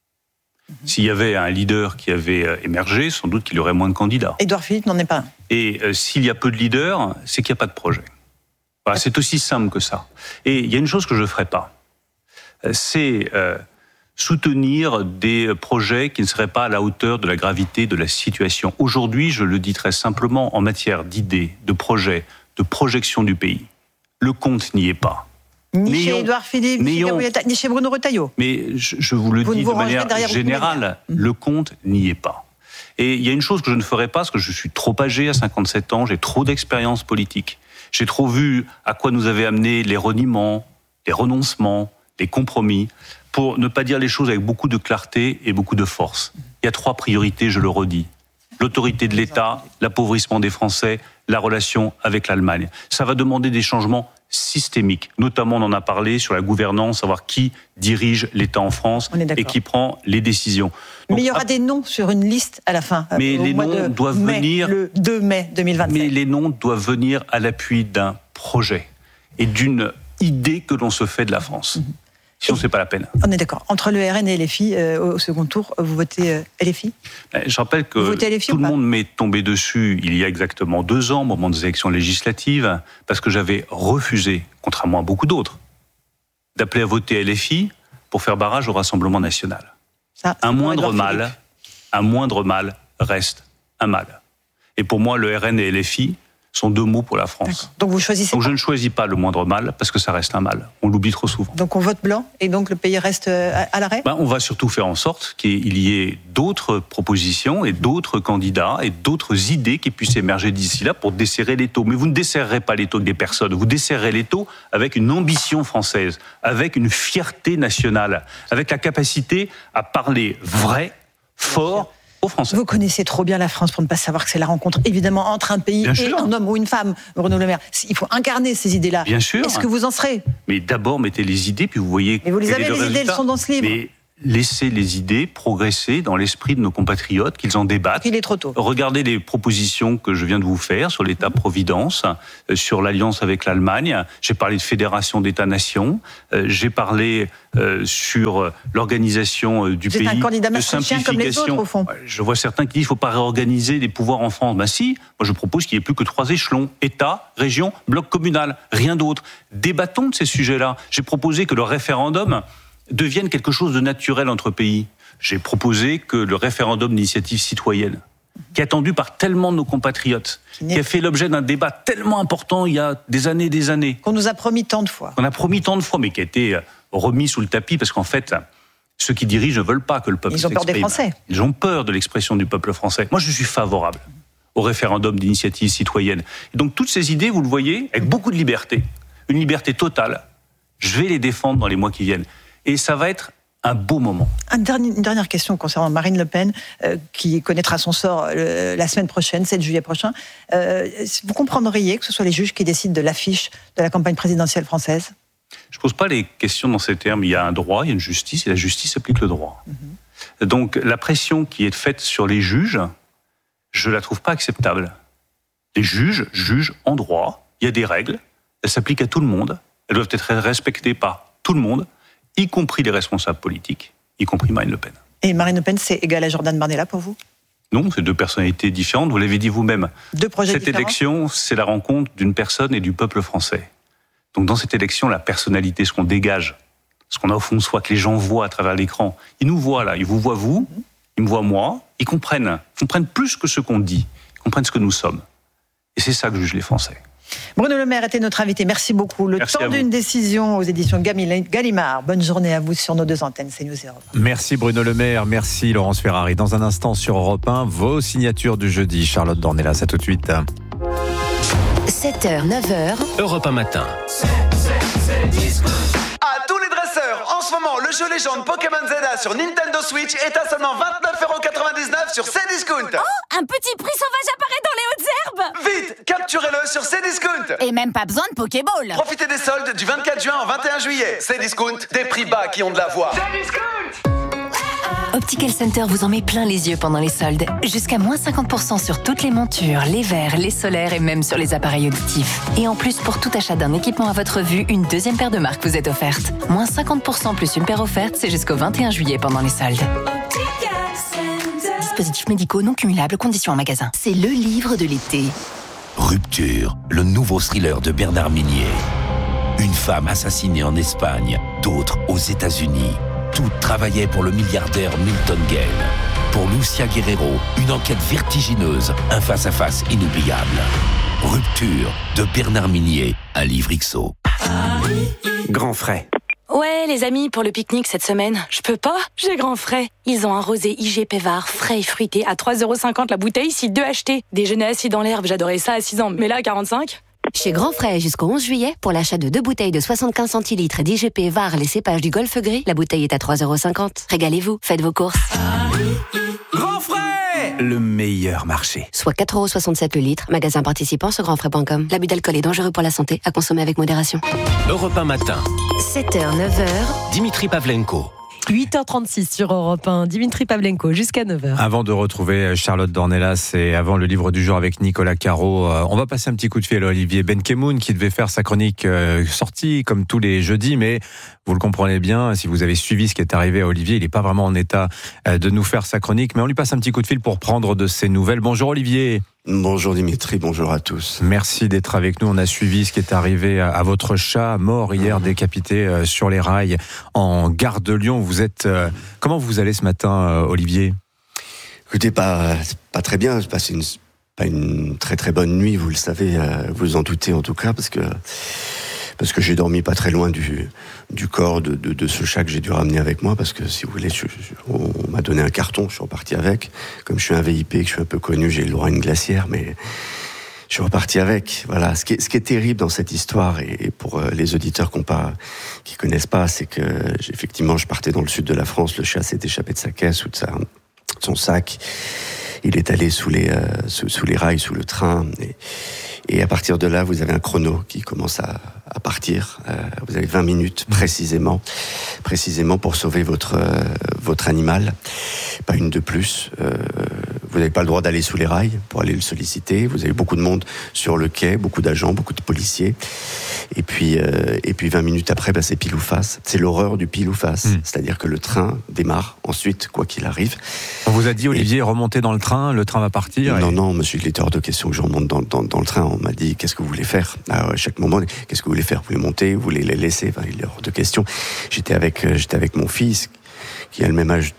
S'il y avait un leader qui avait émergé, sans doute qu'il y aurait moins de candidats. Édouard Philippe n'en est pas un. Et euh, s'il y a peu de leaders, c'est qu'il n'y a pas de projet. Voilà, c'est aussi simple que ça. Et il y a une chose que je ne ferai pas. C'est euh, soutenir des projets qui ne seraient pas à la hauteur de la gravité de la situation. Aujourd'hui, je le dis très simplement, en matière d'idées, de projets, de projection du pays, le compte n'y est pas. Ni mais chez Édouard Philippe, ni, on... ni chez Bruno Retailleau. Mais je, je vous le vous dis de manière générale, le compte n'y est pas. Et il y a une chose que je ne ferai pas, parce que je suis trop âgé à cinquante-sept ans, j'ai trop d'expérience politique. J'ai trop vu à quoi nous avaient amené les reniements, les renoncements, les compromis, pour ne pas dire les choses avec beaucoup de clarté et beaucoup de force. Il y a trois priorités, je le redis. l'autorité de l'État, l'appauvrissement des Français, la relation avec l'Allemagne. Ça va demander des changements systémiques. Notamment, on en a parlé sur la gouvernance, savoir qui dirige l'État en France et qui prend les décisions. Donc, mais il y aura des noms sur une liste à la fin. Mais les noms doivent mai, venir... Le deux mai deux mille vingt-sept. Mais les noms doivent venir à l'appui d'un projet et d'une idée que l'on se fait de la France. Mmh. Sinon, c'est pas la peine. On est d'accord. Entre le R N et L F I, euh, au second tour, vous votez euh, L F I ? Je rappelle que tout le monde m'est tombé dessus il y a exactement deux ans, au moment des élections législatives, parce que j'avais refusé, contrairement à beaucoup d'autres, d'appeler à voter L F I pour faire barrage au Rassemblement national. Ça, un moindre mal, un moindre mal reste un mal. Et pour moi, le R N et L F I sont deux mots pour la France. D'accord. Donc vous choisissez. Donc pas. je ne choisis pas le moindre mal parce que ça reste un mal. On l'oublie trop souvent. Donc on vote blanc et donc le pays reste à, à l'arrêt. Ben, on va surtout faire en sorte qu'il y ait d'autres propositions et d'autres candidats et d'autres idées qui puissent émerger d'ici là pour desserrer l'étau. Mais vous ne desserrerez pas l'étau avec des personnes. Vous desserrerez l'étau avec une ambition française, avec une fierté nationale, avec la capacité à parler vrai, fort. Vous connaissez trop bien la France pour ne pas savoir que c'est la rencontre, évidemment, entre un pays bien et sûr. Un homme ou une femme, Bruno Le Maire. Il faut incarner ces idées-là. Bien sûr. Est-ce que vous en serez ? Mais d'abord, mettez les idées, puis vous voyez... Mais vous les avez, les résultat. idées, elles sont dans ce livre. Mais laissez les idées progresser dans l'esprit de nos compatriotes, qu'ils en débattent. Il est trop tôt. Regardez les propositions que je viens de vous faire sur l'État-providence, euh, sur l'alliance avec l'Allemagne. J'ai parlé de fédération d'États-nations. Euh, j'ai parlé euh, sur l'organisation euh, du vous pays, êtes un candidat de simplification. Comme les autres, au fond. Je vois certains qui disent qu'il ne faut pas réorganiser les pouvoirs en France. Ben si, moi je propose qu'il n'y ait plus que trois échelons. État, région, bloc communal. Rien d'autre. Débattons de ces sujets-là. J'ai proposé que le référendum devienne quelque chose de naturel entre pays. J'ai proposé que le référendum d'initiative citoyenne, qui est attendu par tellement de nos compatriotes, qui, qui a fait l'objet d'un débat tellement important il y a des années et des années. Qu'on nous a promis tant de fois. Qu'on a promis tant de fois, mais qui a été remis sous le tapis, parce qu'en fait, ceux qui dirigent ne veulent pas que le peuple s'exprime. Ils ont peur des Français. Ils ont peur de l'expression du peuple français. Moi, je suis favorable au référendum d'initiative citoyenne. Et donc, toutes ces idées, vous le voyez, avec beaucoup de liberté, une liberté totale, je vais les défendre dans les mois qui viennent. Et ça va être un beau moment. Un dernier, une dernière question concernant Marine Le Pen, euh, qui connaîtra son sort euh, la semaine prochaine, sept juillet prochain. Euh, vous comprendriez que ce soit les juges qui décident de l'affiche de la campagne présidentielle française ? Je ne pose pas les questions dans ces termes. Il y a un droit, il y a une justice, et la justice applique le droit. Mm-hmm. Donc la pression qui est faite sur les juges, je ne la trouve pas acceptable. Les juges jugent en droit, il y a des règles, elles s'appliquent à tout le monde, elles doivent être respectées par tout le monde, y compris les responsables politiques, y compris Marine Le Pen. Et Marine Le Pen, c'est égal à Jordan Bardella pour vous ? Non, c'est deux personnalités différentes, vous l'avez dit vous-même. Deux projets Cette différents. élection, c'est la rencontre d'une personne et du peuple français. Donc dans cette élection, la personnalité, ce qu'on dégage, ce qu'on a au fond de soi, que les gens voient à travers l'écran, ils nous voient là, ils vous voient vous, ils me voient moi, ils comprennent, ils comprennent plus que ce qu'on dit, ils comprennent ce que nous sommes. Et c'est ça que jugent les Français. Bruno Le Maire était notre invité. Merci beaucoup. Le Merci temps d'une décision aux éditions Gallimard. Bonne journée à vous sur nos deux antennes, CNews et Europe un. Merci Bruno Le Maire, merci Laurence Ferrari. Dans un instant sur Europe un, vos signatures du jeudi. Charlotte Dornelas, à tout de suite. sept heures, neuf heures. Europe un matin. À tous les dresseurs, en ce moment, le jeu légende Pokémon Zelda sur Nintendo Switch est à seulement vingt-neuf euros quatre-vingt-dix-neuf sur Cdiscount. Oh, un petit prix sauvage apparaît dans les hautes herbes. Vite, capturez-le sur Cdiscount. Et même pas besoin de Pokéball. Profitez des soldes du vingt-quatre juin au vingt et un juillet. Cdiscount, des prix bas qui ont de la voix. Cdiscount. Optical Center vous en met plein les yeux pendant les soldes. Jusqu'à moins cinquante pour cent sur toutes les montures, les verres, les solaires et même sur les appareils auditifs. Et en plus, pour tout achat d'un équipement à votre vue, une deuxième paire de marques vous est offerte. Moins cinquante pour cent plus une paire offerte, c'est jusqu'au vingt et un juillet pendant les soldes. Dispositifs médicaux non cumulables, conditions en magasin. C'est le livre de l'été. Rupture, le nouveau thriller de Bernard Minier. Une femme assassinée en Espagne, d'autres aux États-Unis. Toutes travaillaient pour le milliardaire Milton Gale. Pour Lucia Guerrero, une enquête vertigineuse, un face-à-face inoubliable. Rupture de Bernard Minier, un livre X O. Grand frais. Ouais, les amis, pour le pique-nique cette semaine. Je peux pas, j'ai grand frais. Ils ont un rosé I G Pévard, frais et fruité, à trois euros cinquante la bouteille, si deux achetés. Déjeuner assis dans l'herbe, j'adorais ça à six ans, mais là, quarante-cinq. Chez Grand Frais, jusqu'au onze juillet, pour l'achat de deux bouteilles de soixante-quinze centilitres d'I G P V A R, les cépages du Golfe Gris, la bouteille est à trois euros cinquante. Régalez-vous, faites vos courses. Grand frais! Frais, le meilleur marché. Soit quatre euros soixante-sept le litre, magasin participant sur grand frais point com. L'abus d'alcool est dangereux pour la santé, à consommer avec modération. Europe un matin. sept heures, neuf heures. Dimitri Pavlenko. huit heures trente-six sur Europe un, Dimitri Pavlenko jusqu'à neuf heures. Avant de retrouver Charlotte Dornelas et avant le livre du jour avec Nicolas Caro, on va passer un petit coup de fil à Olivier Benkemoun qui devait faire sa chronique euh, sortie comme tous les jeudis, mais vous le comprenez bien, si vous avez suivi ce qui est arrivé à Olivier, il n'est pas vraiment en état de nous faire sa chronique, mais on lui passe un petit coup de fil pour prendre de ses nouvelles. Bonjour Olivier. Bonjour Dimitri, bonjour à tous. Merci d'être avec nous. On a suivi ce qui est arrivé à votre chat, mort hier, décapité sur les rails en gare de Lyon. Vous êtes, comment vous allez ce matin, Olivier ? Écoutez, pas, pas très bien. Je passe une, pas une très très bonne nuit, vous le savez, vous en doutez en tout cas, parce que parce que j'ai dormi pas très loin du du corps de, de, de ce chat que j'ai dû ramener avec moi, parce que si vous voulez, je, je, on m'a donné un carton, je suis reparti avec. Comme je suis un V I P, que je suis un peu connu, j'ai le droit à une glacière, mais je suis reparti avec. Voilà. Ce qui est, ce qui est terrible dans cette histoire, et, et pour les auditeurs qui ne pas, qui connaissent pas, c'est que effectivement, je partais dans le sud de la France, le chat s'est échappé de sa caisse ou de, sa, de son sac. Il est allé sous les, euh, sous, sous les rails, sous le train. Et, et à partir de là, vous avez un chrono qui commence à, à partir. Euh, vous avez vingt minutes précisément, précisément pour sauver votre, euh, votre animal. Pas une de plus. Euh, vous n'avez pas le droit d'aller sous les rails pour aller le solliciter. Vous avez beaucoup de monde sur le quai, beaucoup d'agents, beaucoup de policiers. Et puis, euh, et puis vingt minutes après, bah, c'est pile ou face. C'est l'horreur du pile ou face. Mmh. C'est-à-dire que le train démarre ensuite, quoi qu'il arrive. On vous a dit, Olivier, et... remontez dans le train, le train va partir. Non, et... non, monsieur, il était hors de question que je remonte dans, dans, dans le train. On m'a dit, qu'est-ce que vous voulez faire ? À chaque moment, qu'est-ce que vous voulez faire ? Vous voulez monter ? Vous voulez les laisser ? Enfin, il est hors de question. J'étais avec, j'étais avec mon fils, qui a le même âge